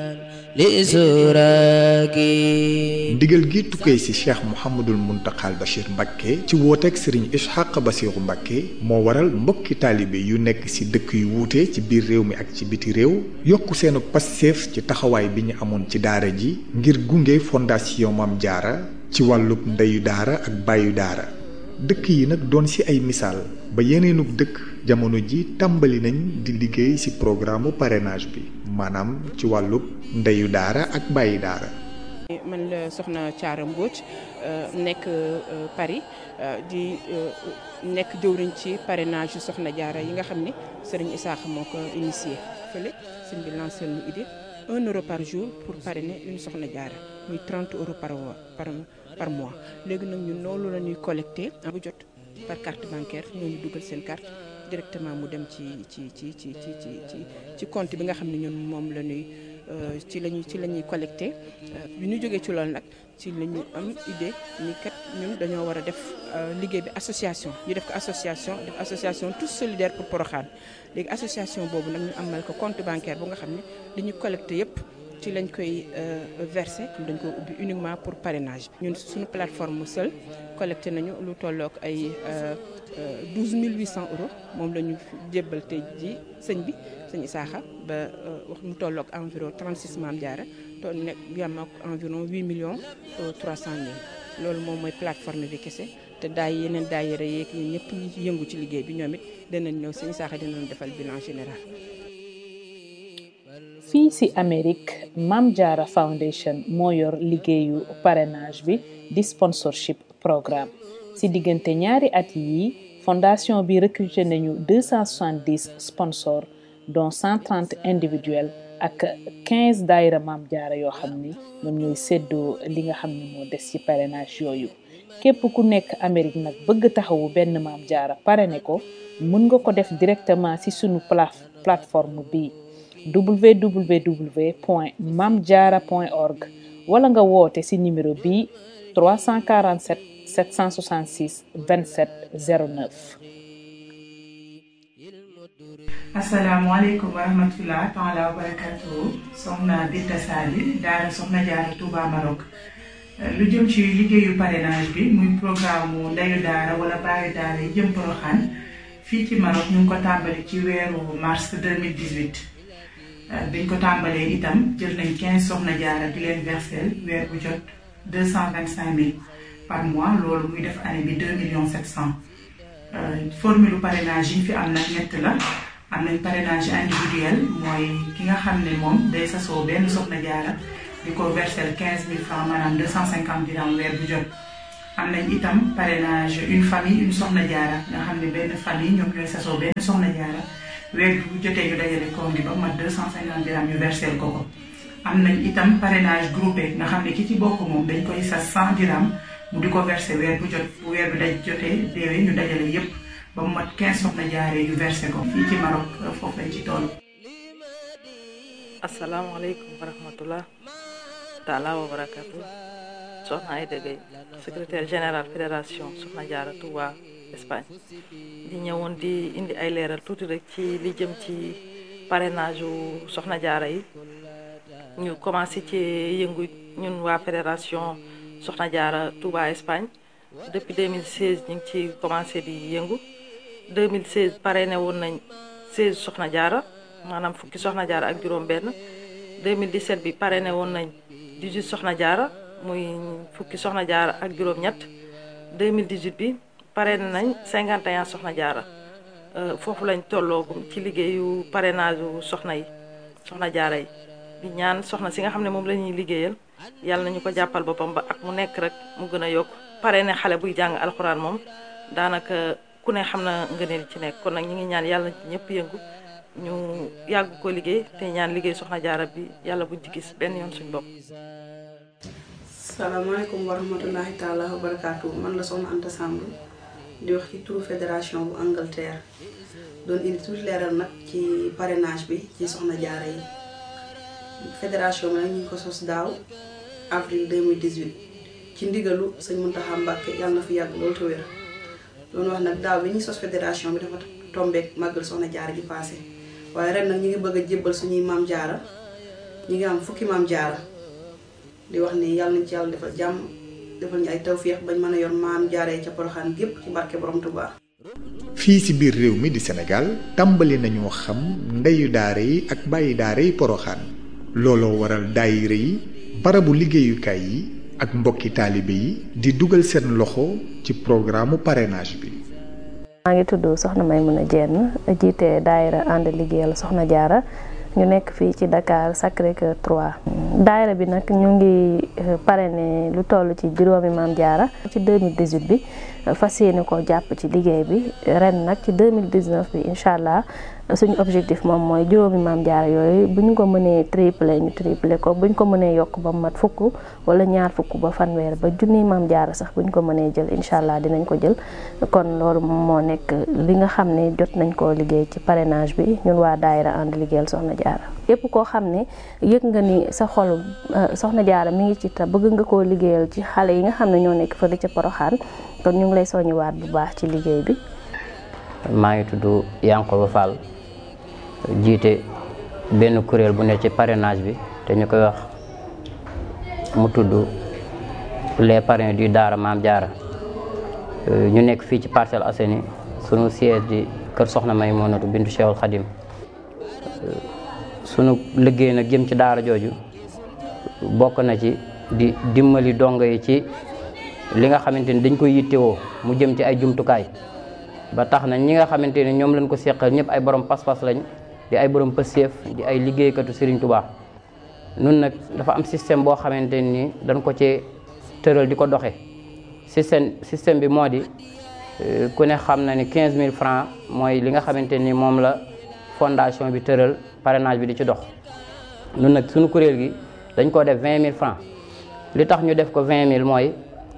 ndigal gi tukkee ci Cheikh Mouhamadul Muntaxal Bachir Mbakke ci wooteeg Serigne Ishaq Basiru Mbakke moo waral mbokki taalibe yu nekk ci dëkk yu wuute ci biir réew mi ak ci biti réew yokku seenu passeef ci taxawaay bi ñu amoon ci daara ji ngir gunge fondation Maam Jaara ci wàllub ndeyu daara ak bàyyu daara. dëkk yi nag doon ci ay misaal ba yeneenug dëkk jamono ji tàmbali nañ di liggéey ci programme parrainage bi maanaam ci wàllub ndeyu daara ak bàyyi daara. man la soxna Thiara Mbodj nekk Paris di nekk jëwriñ ci parrainage yu soxna jaara yi nga xam ni Serigne Issakha moo ko initié fële sëñ bi lancé ñu idée €1 par jour pour parrainer une soxna jaara muy €30 par mois. léegi nag ñun loolu la ñuy collecté bu jot par carte bancaire ñooñu dugal seen carte directement mu dem ci compte bi nga xam ne ñun moom la ñuy ci la ñuy collecté. bi ñu jógee ci loolu nag ci la ñu am idée ni kat ñun dañoo war a def liggéey bi association ñu def ko association tous solidaires pour Porokhane. léegi association boobu nag ñu amal ko compte bancaire bu nga xam ne li ñu collecté yépp ci lañ koy versé dañ ko ubbi uniquement pour parrainage. ñun suñu plateforme seul collecté nañu lu tollook ay €12 800 moom la ñu jébbal tey ji sëñ Issakha ba wax mu tollook environ 36 Maam Jaara to nekk yam ak environ 8,300,000 loolu moom mooy plateforme bi kese. te yeneen daayira yeeg ñun ñëpp ñi ci yëngu ci liggéey bi ñoom it danañ ñëw sëñ Issakha dinañ defal bilan général. fii ci Amérique Maam Jaara Foundation moo yor liggéeyu parrainage bi di sponsorship programme ci diggante ñaari at yi fondation bi recruté nañu 270 sponsors dont 130 individuels ak 15 daayira Maam Jaara yoo xam ni ñoom ñooy séddoo li nga xam ne moo des ci parrainage yooyu. képp ku nekk Amérique nag bëgg taxawu benn Maam Jaara parrainé ko mën nga ko def directement ci sunu plateforme bi www.mamdiara.org wala nga woote ci numéro bi 347 766 27 09. asalaamaaleykum wa rahmatulah taala wa barakatuhu. soxna Binta Sali daara soxna Jaara Touba Maroc. lu jëm ci liggéeyu parrainage bi muy programme mu ndeyu daara wala baayu daara yi jëm Porokhane fii ci Maroc ñu ngi ko tàmbali ci weeru mars 2018. biñ ko tàmbalee itam jël nañ 15 soxna jaara di leen versel weer bu jot 225 000 par mois loolu muy def année bi 2,7 millions. formule parrainage yi fi am nag ñett la am nañ parrainage individuel mooy ki nga xam ne moom day sasoo benn soxna jaara di ko versel 15 000 francs maanaam 250 dirhams weer bu jot. am nañ itam parrainage une famille une soxna jaara nga xam ne benn famille ñoom ñooy sasoo benn soxna jaara weer bu jotee ñu dajale koom gi ba mat 250 dirham ñu versel ko. am nañ itam parrainage groupé nga xam ne ki ci bokk moom dañ koy sas 100 dirham mu di ko versé weer bu jot bu weer bi daj jotee déwee ñu dajale yépp ba mu mat 15 soxna jaaree ñu versé ko fii ci Maroc foofu lañ ci toll. asalaamaaleykum wa rahmatullah taala wa barakatu. Soxna Aïda Gueye secrétaire général fédération Soxna Jaara Touba Espagne di ñëwoon di indi ay leeral tuuti rek ci li jëm ci parrainage u Soxna Jaara yi. ñu commencé ci yëngu ñun waa fédération Soxna Jaara Touba Espagne depuis 2016 ñu ngi ci commencé di yëngu 2016 parrainé woon nañ 16 Soxna Jaara maanaam fukki Soxna Jaara ak juróom benn 2017 bi parrainé woon nañ 18 Soxna Jaara muy fukki Soxna Jaara ak juróom ñett 2018 bi parrainé nañ 51 Soxna Jaara foofu lañ tolloogum ci liggéeyu parrainage u soxna yi Soxna Jaara yi di ñaan soxna si nga xam ne moom la ñuy liggéeyal yàlla nañu ko jàppal boppam ba ak mu nekk rek mu gën a yokk parrainé xale buy jàng alxuraan moom daanaka ku ne xam na ngëneel ci nekk kon nag ñu ngi ñaan yàlla ci ñëpp yëngu ñu yàgg ko liggéey te ñaan liggéey Soxna Jaara bi yàlla buñ ci gis benn yoon suñ bopp. salaamaaleykum wa rahmatullahi taala wa barakaatu man la Soxna Anta Samb di wax ci turu fédération bu Angleterre doon indi tuuti leeral nag ci parrainage bi ci Soxna Jaara yi. fédération bi nag ñu ngi ko sos daaw avril 2018 ci ndigalu sëñ Muntaxa Mbàkke yàlla na fi yàgg loolu te wér doon wax nag daaw bi ñuy sos fédération bi dafa tombeek màggal Soxna Jaara ji passé waaye ren nag ñu ngi bëgg a jébbal suñuy maam jaara ñu ngi am fukki maam jaara di wax ni yàlla nañ ci yàlla defal jàmm defal ñu ay tawféex bañ mën a yor maam jaara yi ca Poroxaan gépp ci barke borom Tuubaa. fii ci biir réew mi di Sénégal tàmbali nañoo xam ndeyu daara yi ak bàyyi daara yi Poroxaan looloo waral daayira yi barabu liggéeyukaay yi ak mbokki taalibe yi di dugal seen loxo ci programme parrainage bi. maa ngi tudd Soxna Maymuna Jenn jiite daayira ànd liggéeyal Soxna Jaara ñu nekk fii ci Dakar Sacré-Cœur 3. daayira bi nag ñu ngi parrainé lu toll ci juróomi maam jaara ci 2018 bi fas yéene ko jàpp ci liggéey bi ren nag ci 2019 bi incha allah suñu objectif moom mooy juróomi maam jaara yooyu bu ñu ko mënee triplé ñu triplé ko bu ñu ko mënee yokk ba mat fukk wala ñaar fukk ba fanweer ba junniy maam jaara sax bu ñu ko mënee jël incha allah dinañ ko jël kon loolu moo nekk li nga xam ne jot nañ koo liggéey ci parrainage bi ñun waa daayira ànd liggéeyal Soxna Jaara yépp koo xam ne yëg nga ni sa xol Soxna Jaara mi ngi ci te bëgg nga koo liggéeyal ci xale yi nga xam ne ñoo nekk fële ca Poroxaan kon ñu ngi lay soññiwaat bu baax ci liggéey bi. maa ngi tudd Yankoba Fall jiite benn kuréel bu ne ci parrainage bi te ñu koy wax mu tudd les parrains du Daara Maam Jaara ñu nekk fii ci Parcelles Assainies sunu siège di kër Soxna Maymunatu bintu Cheikhul Khadim sunu liggéey nag jëm ci daara jooju bokk na ci di dimbali dongo yi ci li nga xamante ni dañ koy yittewoo mu jëm ci ay jumtukaay ba tax na ñi nga xamante ni ñoom lañ ko seqal ñëpp ay borom pas-pas lañ di ay borom pëseef di ay liggéeykatu Serigne Touba nun nag dafa am système boo xamante ni dañ ko ci tëral di ko doxe système bi moo di ku ne xam na ni 15000 francs mooy li nga xamante ni moom la fondation bi tëral parrainage bi di ci dox nun nag suñu kuréel gi dañ ko def 20000 francs li tax ñu def ko 20000 mooy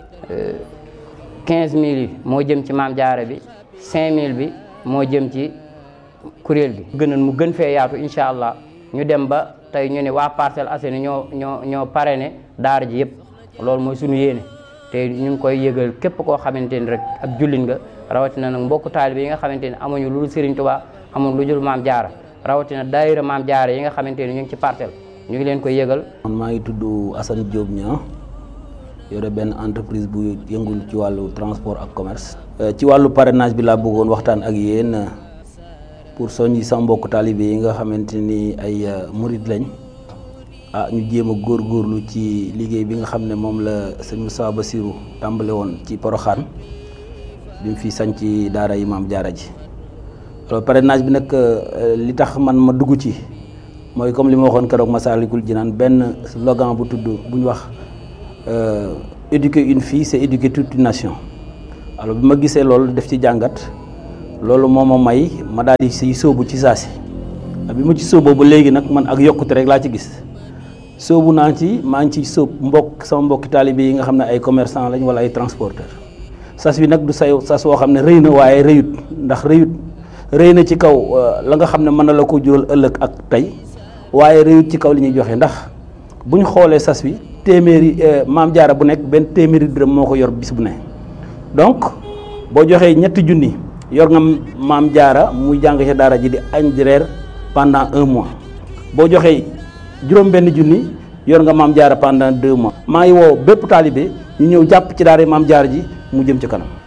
15000 yi moo jëm ci maam jaara bi 5000 bi moo jëm ci kuréel gi gënoon mu gën fee yaatu incha allah ñu dem ba tey ñu ne waa Parcelles Assainies ñoo parrainé daara ji yëpp loolu mooy suñu yéene te ñu ngi koy yëgal képp koo xamante ni rek ak jullit nga rawatina nag mbokku taalibe yi nga xamante ni amuñu lu dul Serigne Touba amuñu lu dul maam jaara rawatina daayira maam jaara yi nga xamante ni ñu ngi ci parcelle ñu ngi leen koy yëgal. man maa ngi tudd Assane Diop Niang yore benn entreprise bu yëngul ci wàllu transport ak commerce. ci wàllu parrainage bi laa bëggoon waxtaan ak yéen pour soññi sa mbokku taalibe yi nga xamante ni ay murid lañ ñu jéem a góorgóorlu ci liggéey bi nga xam ne moom la sëñ Moussa Bassirou tàmbale woon ci Poroxaan bi mu fi sañ ci daara yi maam jaara ji. alors parrainage bi nag li tax man ma dugg ci mooy comme li ma waxoon keroog Masaalikul Jinaan benn slogan bu tudd bu ñu wax éduquer une fille c'est éduquer toute une nation alors bi ma gisee loolu def ci jàngat loolu moo ma may ma daal di siy sóobu ci saasi bi ma ci sóoboo ba léegi nag man ak yokkute rek laa ci gis sóobu naa ci maa ngi ci sóob sama mbokki taalibe yi nga xam ne ay commerçant lañ wala ay transporteur sas bi nag du sas woo xam ne rëy na waaye rëyut ndax rëy na ci kaw la nga xam ne mën na la ko jural ëllëg ak tey waaye rëyut ci kaw li ñuy joxe ndax bu ñu xoolee sas bi téeméeri maam jaara bu nekk benn téeméeri dërëm moo ko yor bis bu ne donc boo joxee 3 junni yor nga maam jaara muy jàng ci daara ji di añ di reer pendant 1 mois boo joxee juróom-benn junni yor nga maam jaara pendant 2 mois. maa ngi woo bépp taalibe ñu ñëw jàpp ci daara maam jaara ji mu jëm ci kanam.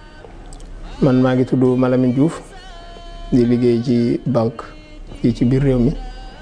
man maa ngi tudd Malamine Diouf di liggéey ci banque fii ci biir réew mi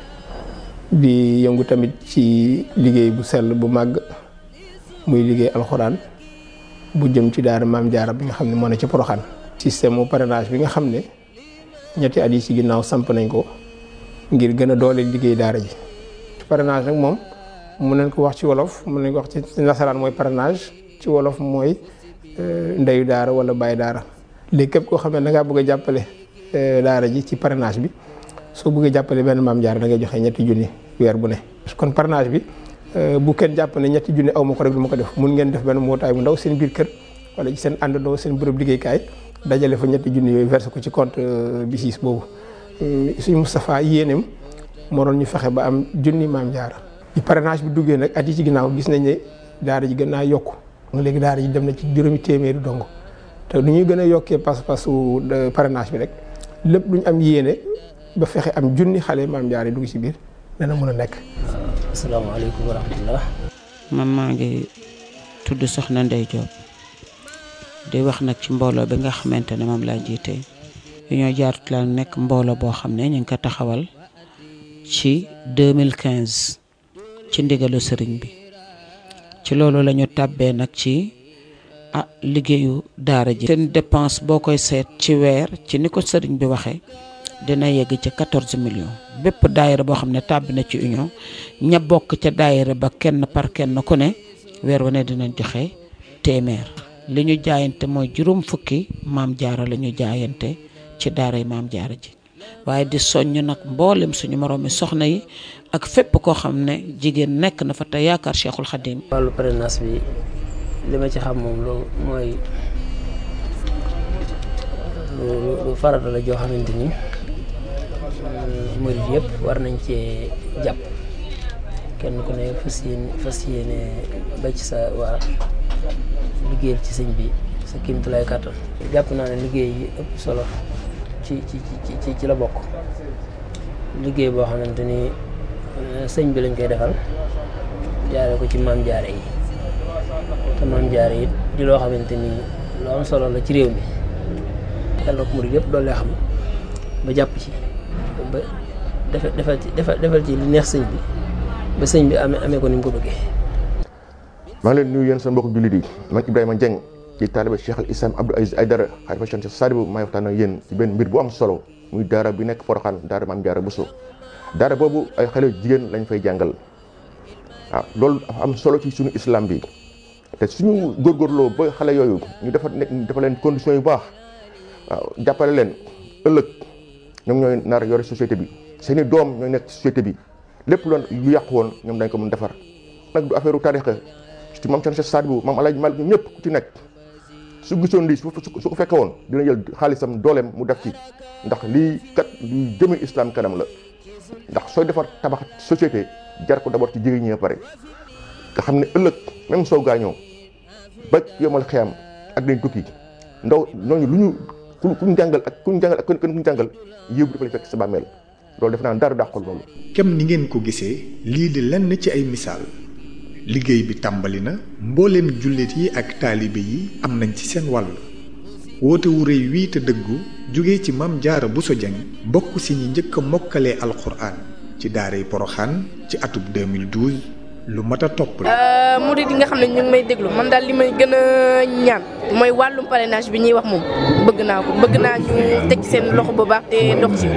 di yëngu tamit ci liggéey bu sell bu màgg muy liggéey alxuraan bu jëm ci daara maam jaara bi nga xam ne moo ne ci Porokhane. système mu parrainage bi nga xam ne ñetti at yi ci ginnaaw samp nañ ko ngir gën a doole liggéey daara ji parrainage nag moom mun nañ ko wax ci wolof mun nañ ko wax ci nasaraan mooy parrainage ci wolof mooy ndeyu daara wala bàyyi daara léegi képp koo xam ne da ngaa bëgg a jàppale daara ji ci parrainage bi soo bëggee jàppale benn maam jaara da ngay joxe 3 junni weer bu ne. kon parrainage bi bu kenn jàpp ne 3 junni aw ma ko rek du ma ko def mun ngeen def benn mbootaay bu ndaw seen biir kër wala ci seen àndandoo seen bërëb liggéeykaay dajale fa 3 junni yooyu versé ko ci compte BICIS boobu suñu Moustapha yéeneem moo doon ñu fexe ba am junni maam jaara. ci parrainage bi duggee nag at yi ci ginnaaw gis nañ ne daara ji gën naa yokku léegi daara ji dem na ci 200 dong te nu ñuy gën a yokkee pas-pasu parrainage bi rek lépp lu ñu am yéene ba fexe am junni xale maam jaara yi dugg ci biir dana mën a nekk. asalaamaaleykum wa rahmatullah. man maa ngi tudd Soxna Ndey Diop di wax nag ci mbooloo bi nga xamante ne moom laa jiite Union Jaaratu la nekk mbooloo boo xam ne ñu ngi ko taxawal ci 2015 ci ndigalu sëriñ bi ci loolu la ñu tàbbee nag ci liggéeyu daara ji. seen dépense boo koy seet ci weer ci ni ko sëriñ bi waxee dina yegg ci 14 millions bépp daayira boo xam ne tàbbi na ci union ña bokk ca daayira ba kenn par kenn ku ne weer wu ne dinañ joxe téeméer. li ñu jaayante mooy 20 fukki maam jaara la ñu jaayante ci daara yi maam jaara ji waaye di soññ nag mboolem suñu moroomi soxna yi ak fépp koo xam ne jigéen nekk na fa te yaakaar Cheikhul Khadim. wàllu parrainage bi li ma ci xam moom loolu mooy lu farata la joo xamante ni murid yëpp war nañ cee jàpp kenn ku ne fas yéene ba ci sa waa liggéeyal ci sëñ bi sa kéemtulaay kàttan. jàpp naa ne liggéey yi ëpp solo ci la bokk liggéey boo xamante ni sëñ bi lañ koy defal jaare ko ci maam jaare yi te maam jaare yi di loo xamante ni lu am solo la ci réew mi yàlla ko murid yëpp doole xam ba jàpp ci ba defal ci li neex sëñ bi ba sëñ bi amee ko ni mu ko bëggee. maa ngi leen nuyu yéen sa mbokk jullit yi man Ibrahima Dieng ci taalibe Cheikh al Islam Abdou Aziz Aïdara xalifa Cheikh Sadibou may waxtaan ak yéen ci benn mbir bu am solo muy daara bi nekk Porokhane daara Maam Jaara Bousso daara boobu ay xale jigéen lañ fay jàngal waaw loolu dafa am solo ci suñu islam bi te suñu góorgóorloo ba xale yooyu ñu dafa leen conditions yu baax waaw jàppale leen ëllëg ñoom ñooy nar yore société bi seeni doom ñooy nekk société bi lépp lu yàqu woon ñoom dañ ko mën defar nag du affaire tarixa ci maam Cheikh Sadibou maam Alaaji Malik ñëpp ku ci nekk su gisoon lii su ko fekke woon dina jël xaalisam dooleem mu def ci ndax lii kat luy jëme islam kanam la ndax sooy defar tabax société jar ko d'abord ci jigéen ñi pare nga xam ne ëllëg même soo gaañoo ba yomal xiyam ak dañ tukki ndaw ñooñu lu ñu kuñ jàngal ak kuñ jàngal yéebu dafa lay fekk sa bàmmeel loolu def naa dara dàqul loolu. kem ni ngeen ko gisee lii di lenn ci ay misaal liggéey bi tàmbali na mbooleem jullit yi ak taalibe yi am nañ ci seen wàll woote wu rëy wii te dëggu jóge ci Maam Jaara Bousso Dieng bokk si ñi njëkk a mokkalee alxuraan ci daaray Porokhane ci atub 2012 lu mat a topp la. murid yi nga xam ne ñu ngi may déglu man daal li may gën a ñaan mooy wàllum parrainage bi ñuy wax moom bëgg naa ko bëgg naa ñu teg seen loxo bu baax te dox ci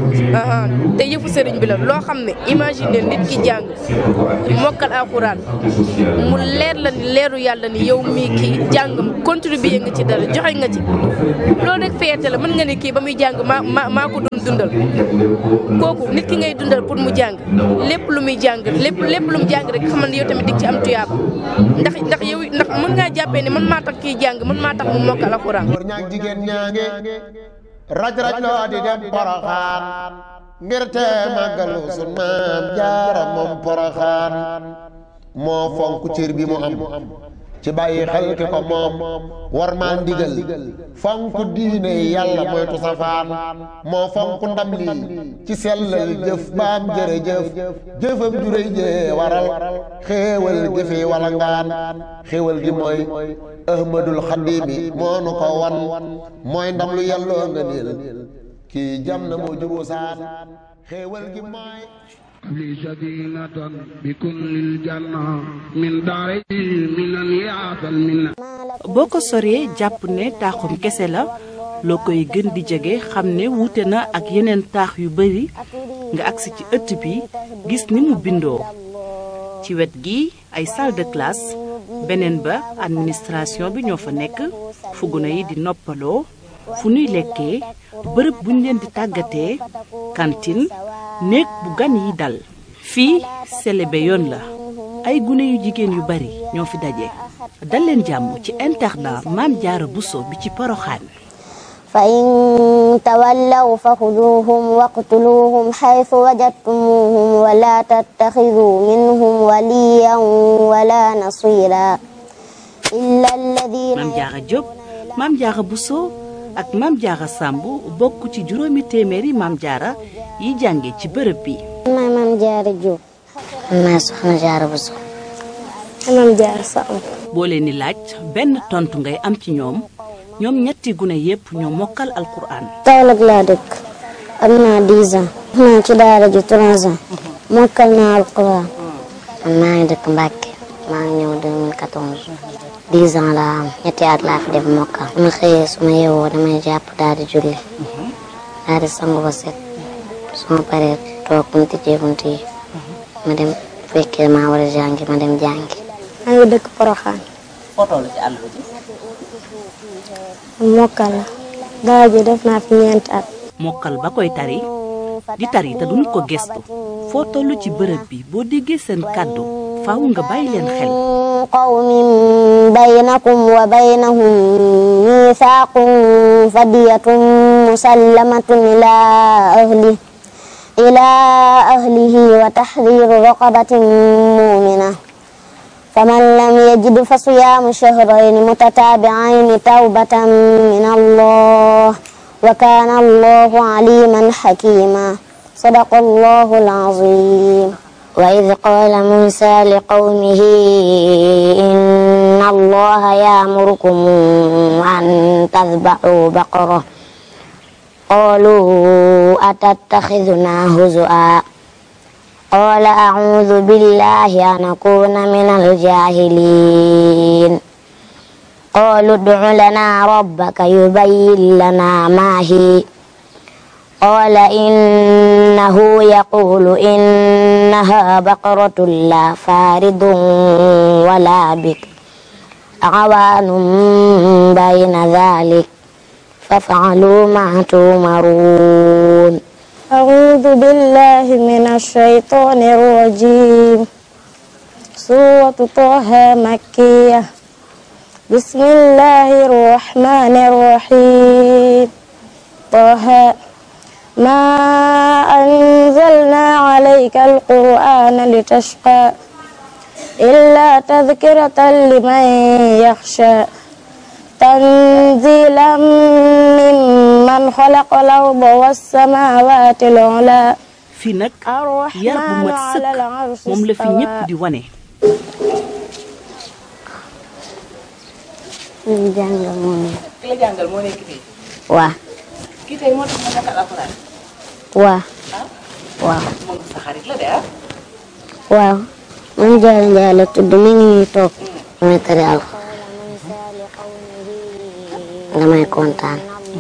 te yëfu sëriñ bi la loo xam ne imagine nit ki jàng mokkal alxuraan mu leer la ni leeru yàlla ni yow mii kii jàngam contribuer nga ci dara joxe nga ci loolu rek fierté la mën nga ne kii ba muy jàng maa ko doon dundal kooku nit ki ngay dundal pour mu jàng lépp lu muy jàng lépp lu mu jàng rek xamal ne yow tamit dig ci am tuyaaba ndax yow ndax mën ngaa jàppee ne man maa tax kii jàng man maa tax mu mokkal alxuraan. góor ñaag jigéen ñaange raj loo di dem Poroxaan ngir te màggalu sun maam jaara moom Poroxaan moo fonk cër bi mu am ci bàyyi xel ki ko moom war maa ndigal fonk diine yàlla moytu safaan moo fonk ndam lii ci sellal jëf baam jërëjëf jëfam juréy jee waral xéewal gi fi wala ngaan xéewal gi mooy ahmadul xadimi moo nu ko wan mooy ndam lu yàlloo nga niil kii jam na moo juboo saan xéewal gi mooy li sadinatan bi kullil janna min daari minan yaatal minna. boo ko soree jàpp ne taaxum kese la loo koy gën di jege xam ne wuute na ak yeneen taax yu bari nga agsi ci ëtt bi gis ni mu bindoo ci wet gi ay salle de classe beneen ba administration bi ñoo fa nekk fu gune yi di noppaloo fu nuy lekkee bërëb buñ leen di tàggatee cantine néeg bu gan yi dal fii selebe yoon la ay gune yu jigéen yu bari ñoo fi daje dal leen jàmm ci internat Maam Jaara Buso bi ci Poroxaan fa in tawallaw fa xuduuhum waqtuluuhum xaytu wajadtumuuhum wala tattaxiduu minhum waliyan wala nasira illa alladina. Maam Jaara Jóob Maam Jaara Buso ak Maam Jaara Sàmb bokk ci juróomi téeméeri Maam Jaara yi jànge ci bërëb bi. maay Maam Jaara Jóob. maay Soxna Jaara Buso. Maam Jaara Sàmb. boo leen di laaj benn tontu ngay am ci ñoom ñetti gune yépp ñoo mokkal alquran. Kaolack laa dëkk am naa 10 ans. naa ci daara ji 3 ans. mokkal naa alquran. maa ngi dëkk Mbàkke maa ngi ñëw 2014. 10 ans laa am ñetti at laa fi def mokkal. su ma xëyee su ma yeewoo damay jàpp daal di julli. daal di sangu ba set. su ma paree toog bu ñu tijjee bunt yi. ma dem fekkee maa war a jàngi ma dem jàngi. maa ngi dëkk Poroxaan. foo toll ci àll bi. mokkal la. daara ji def naa fi 4 at. mokkal ba koy tari di tari te duñu ko gestu foo toll ci bërëb bi boo déggee seen kàddu faaw nga bàyyi leen xel. qawmin baynakum wa baynahum miisaaqun fadiyatun musallamatun ilaa ahlihi wa tahriiru raqabatin mu'mina faman lam yajid fa siyaamu shahrayni mutataabi'ayni tawbatan min Allah wa kaana Allahu aliiman hakiima sadaqa Allahu al-aziim. وإذ قال موسى لقومه إن الله يأمركم أن تذبحوا بقرة قالوا أتتخذنا هزؤا قال أعوذ بالله أن أكون من الجاهلين قالوا ادع لنا ربك يبين لنا ما هي قال إنه يقول إنها بقرة لا فارض ولا بكر عوان بين ذلك فافعلوا ما تؤمرون. أعوذ بالله من الشيطان الرجيم. سورة طه مكية. بسم الله الرحمن الرحيم. طه ما أنزلنا عليك القرآن لتشقى إلا تذكرة لمن يخشى تنزيلا ممن خلق الأرض والسماوات العلى. fii nag yar bu mat sëkk moom la fi ñépp di wane. ki la jàngal moo nekk fii. waaw. kii tey moo tax ma mokkal alxuraan. waaw. waaw. moom sa xarit la de ah. waaw. Mame Diarra Ndiaye la tudd mi ngi nii toog damay tari alxuraan damay kontaan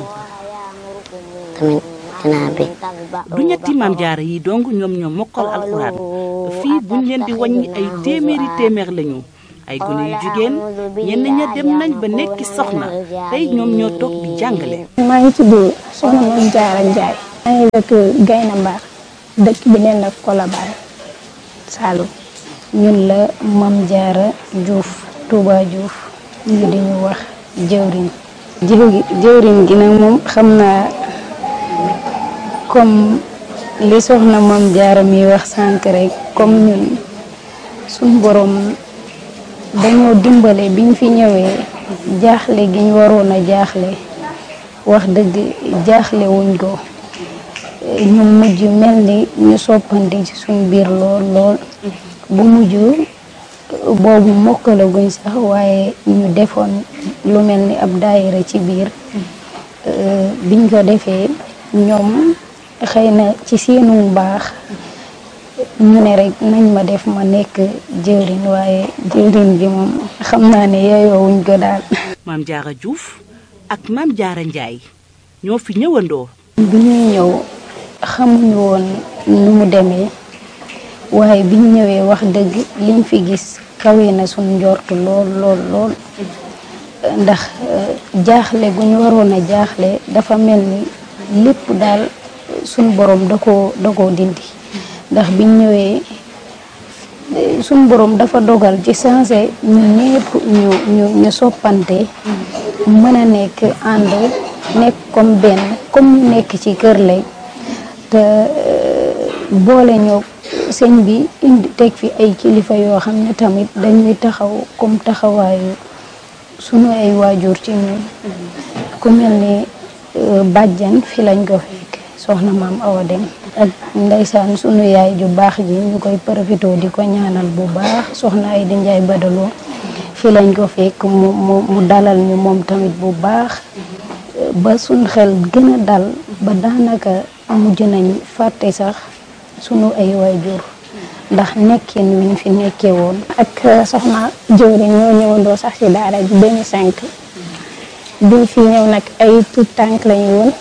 tamit dinaa bég. du ñetti Mame Diarra yi dong ñoom ñoo mokkal alxuraan fii buñ leen di wàññi ay téeméer lañu ay gone yu jigéen ñenn ña dem nañ ba nekki soxna tey ñoom ñoo toog di jàngale. maa ngi tudd soxna Mame Diarra Ndiaye. maa ngi dëkk Gayna Mbar dëkk bi neen la Colobane Saloum. ñun la Mame Diarra Diouf Touba Diouf ñu di ñu wax jëwriñ. jëwriñ gi nag moom xam naa comme li soxna Mame Diarra mi wax sànq rek comme ñun suñ borom dañoo dimbale biñ fi ñëwee jaaxle gi ñu waroon a jaaxle wax dëgg jaaxle wuñ ko ñu mujj mel ni ñu soppandi ci suñ biir lool bu mujj boobu mokkalaguñ sax waaye ñu defoon lu mel ni ab daayira ci biir biñ ko defee ñoom xëy na ci seenu baax ñu ne rek nañ ma def ma nekk jëwriñ waaye jëwriñ bi moom xam naa ne yeyoowuñ ko daal. Mame Diarra Diouf ak Mame Diarra Ndiaye ñoo fi ñëwandoo. bi ñuy ñëw xamuñu woon nu mu demee waaye biñ ñëwee wax dëgg liñ fi gis kawe na suñ njortu lool ndax jaaxle gu ñu waroon a jaaxle dafa mel ni lépp daal suñ borom da koo dindi ndax biñ ñëwee suñ borom dafa dogal ci sensé ñun ñëpp ñu soppante mën a nekk ànd nekk comme benn comme ñu nekk ci kër lay te boole ñoo sëñ bi indi teg fi ay kilifa yoo xam ne tamit dañuy taxaw comme taxawaayu sunu ay waajur ci ñun ku mel ni bàjjan fi lañ ko fekk soxna maam Awa Dem ak ndeysaan sunu yaay ju baax ji ñu koy profité di ko ñaanal bu baax soxna ay di Njaay Badaloo fi lañ ko fekk mu dalal ñu moom tamit bu baax ba suñ xel gën a dal ba daanaka mujj nañ fàtte sax sunu ay waajur ndax nekkin wiñ fi nekkee woon. ak soxna jëwriñ ñoo ñëwandoo sax ci daara ji 2005 biñ fi ñëw nag ay tout tànk lañu woon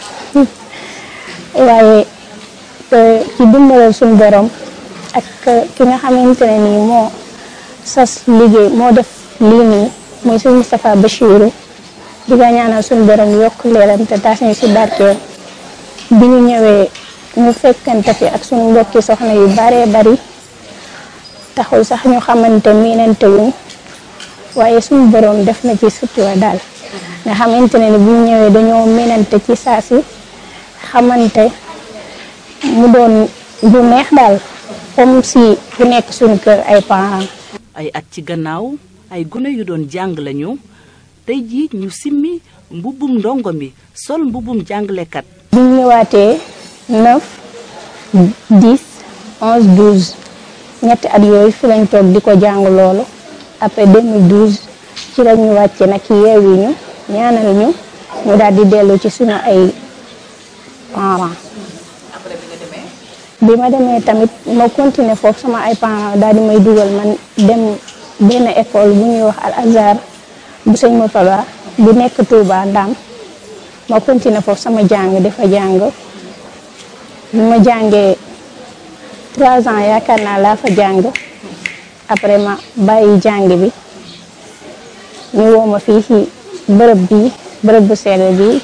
waaye ci dimbalal suñu borom ak ki nga xamante ne nii moo sas liggéey moo def lii nii mooy suñu Moustapha Bachirou di ko ñaanal suñu borom yokk leeram te taas ñu ci barkeel bi ñu ñëwee ñu fekkante fi ak suñu mbokki soxna yu baree bari taxul sax ñu xamante miinante wuñ waaye suñu borom def na ci sutura daal nga xamante ne bu ñu ñëwee dañoo miinante ci saa si xamante mu doon du neex daal comme si bu nekk suñu kër ay parents. ay at ci gannaaw ay gune yu doon jàng lañu tey jii ñu simmi mbubbum ndongo mi sol mbubbum jàngalekat. bi ñu ñëwaatee 9 10 11 12 ñetti at yooyu fi lañ toog di ko jàng loolu après 2012 ci la ñu wàcce nag yeewi ñu ñaanal ñu daal di dellu ci suñu ay parents. bi ma demee tamit ma continuer foofu sama ay parents daal di may dugal man dem benn école bu ñuy wax Al Azhar bu sëñ Moutala bu nekk Touba Ndam ma continuer foofu sama jàng dafa jàng bi ma jàngee 3 ans yaakaar naa laa fa jàng après ma bàyyi jàng bi ñu woo ma fii ci bërëb bu sell bi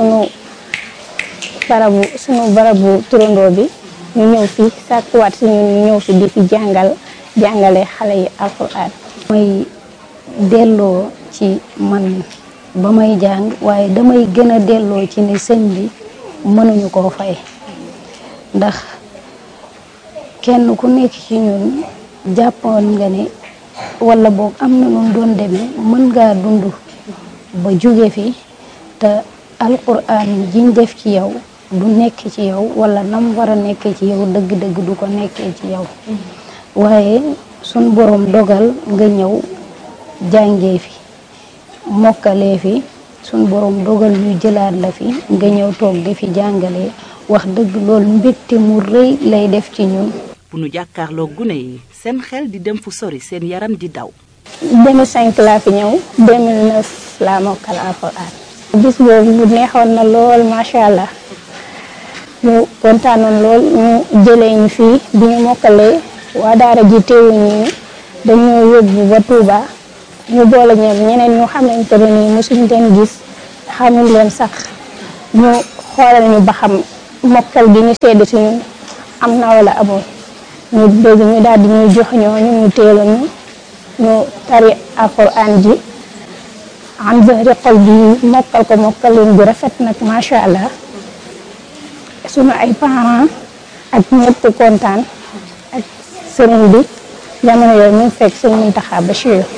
sunu barabu turandoo bi ñu ñëw fii sàkkuwaat si ñun ñu ñëw fi di fi jàngale xale yi alxuraan. may delloo ci man ba may jàng waaye damay gën a delloo ci ne sëñ bi mënuñu koo fay ndax kenn ku nekk ci ñun jàppoon nga ne wala boog am na nu doon demee mën ngaa dund ba jóge fi te alxuraan jiñ def ci yow du nekk ci yow wala nam war a nekkee ci yow dëgg-dëgg du ko nekkee ci yow waaye sun borom dogal nga ñëw jàngee fi mokkalee fi sun borom dogal ñu jëlaat la fi nga ñëw toog di fi jàngalee wax dëgg loolu mbégte mu rëy lay def ci ñun. bu nu jàkkaarloo gune yi seen xel di dem fu sori seen yaram di daw. 2005 laa fi ñëw 2009 laa mokkal alxuraan. bis boobu mu neexoon na lool macha allah ñu kontaanoon lool ñu jëlee ñu fii bi ñu mokkalee waa daara ji teewuñu dañoo yóbbu ba Touba ñu boole ñeneen ñu xamante ne nii mosuñ leen gis xamuñ leen sax ñu xoolal ñu ba xam mokkal gi ñu sedd si ñun am na wala amul ñu dégg ñu daal di ñuy jox ñu teeloon ñu tari alxuraan ji am zahri xol bi mokkal ko mokkalin bu rafet nag macha allah sunu ay parents ak ñëpp kontaan ak sëriñ bi jamono yooyu ñu fekk sëñ Muntaxa Bachir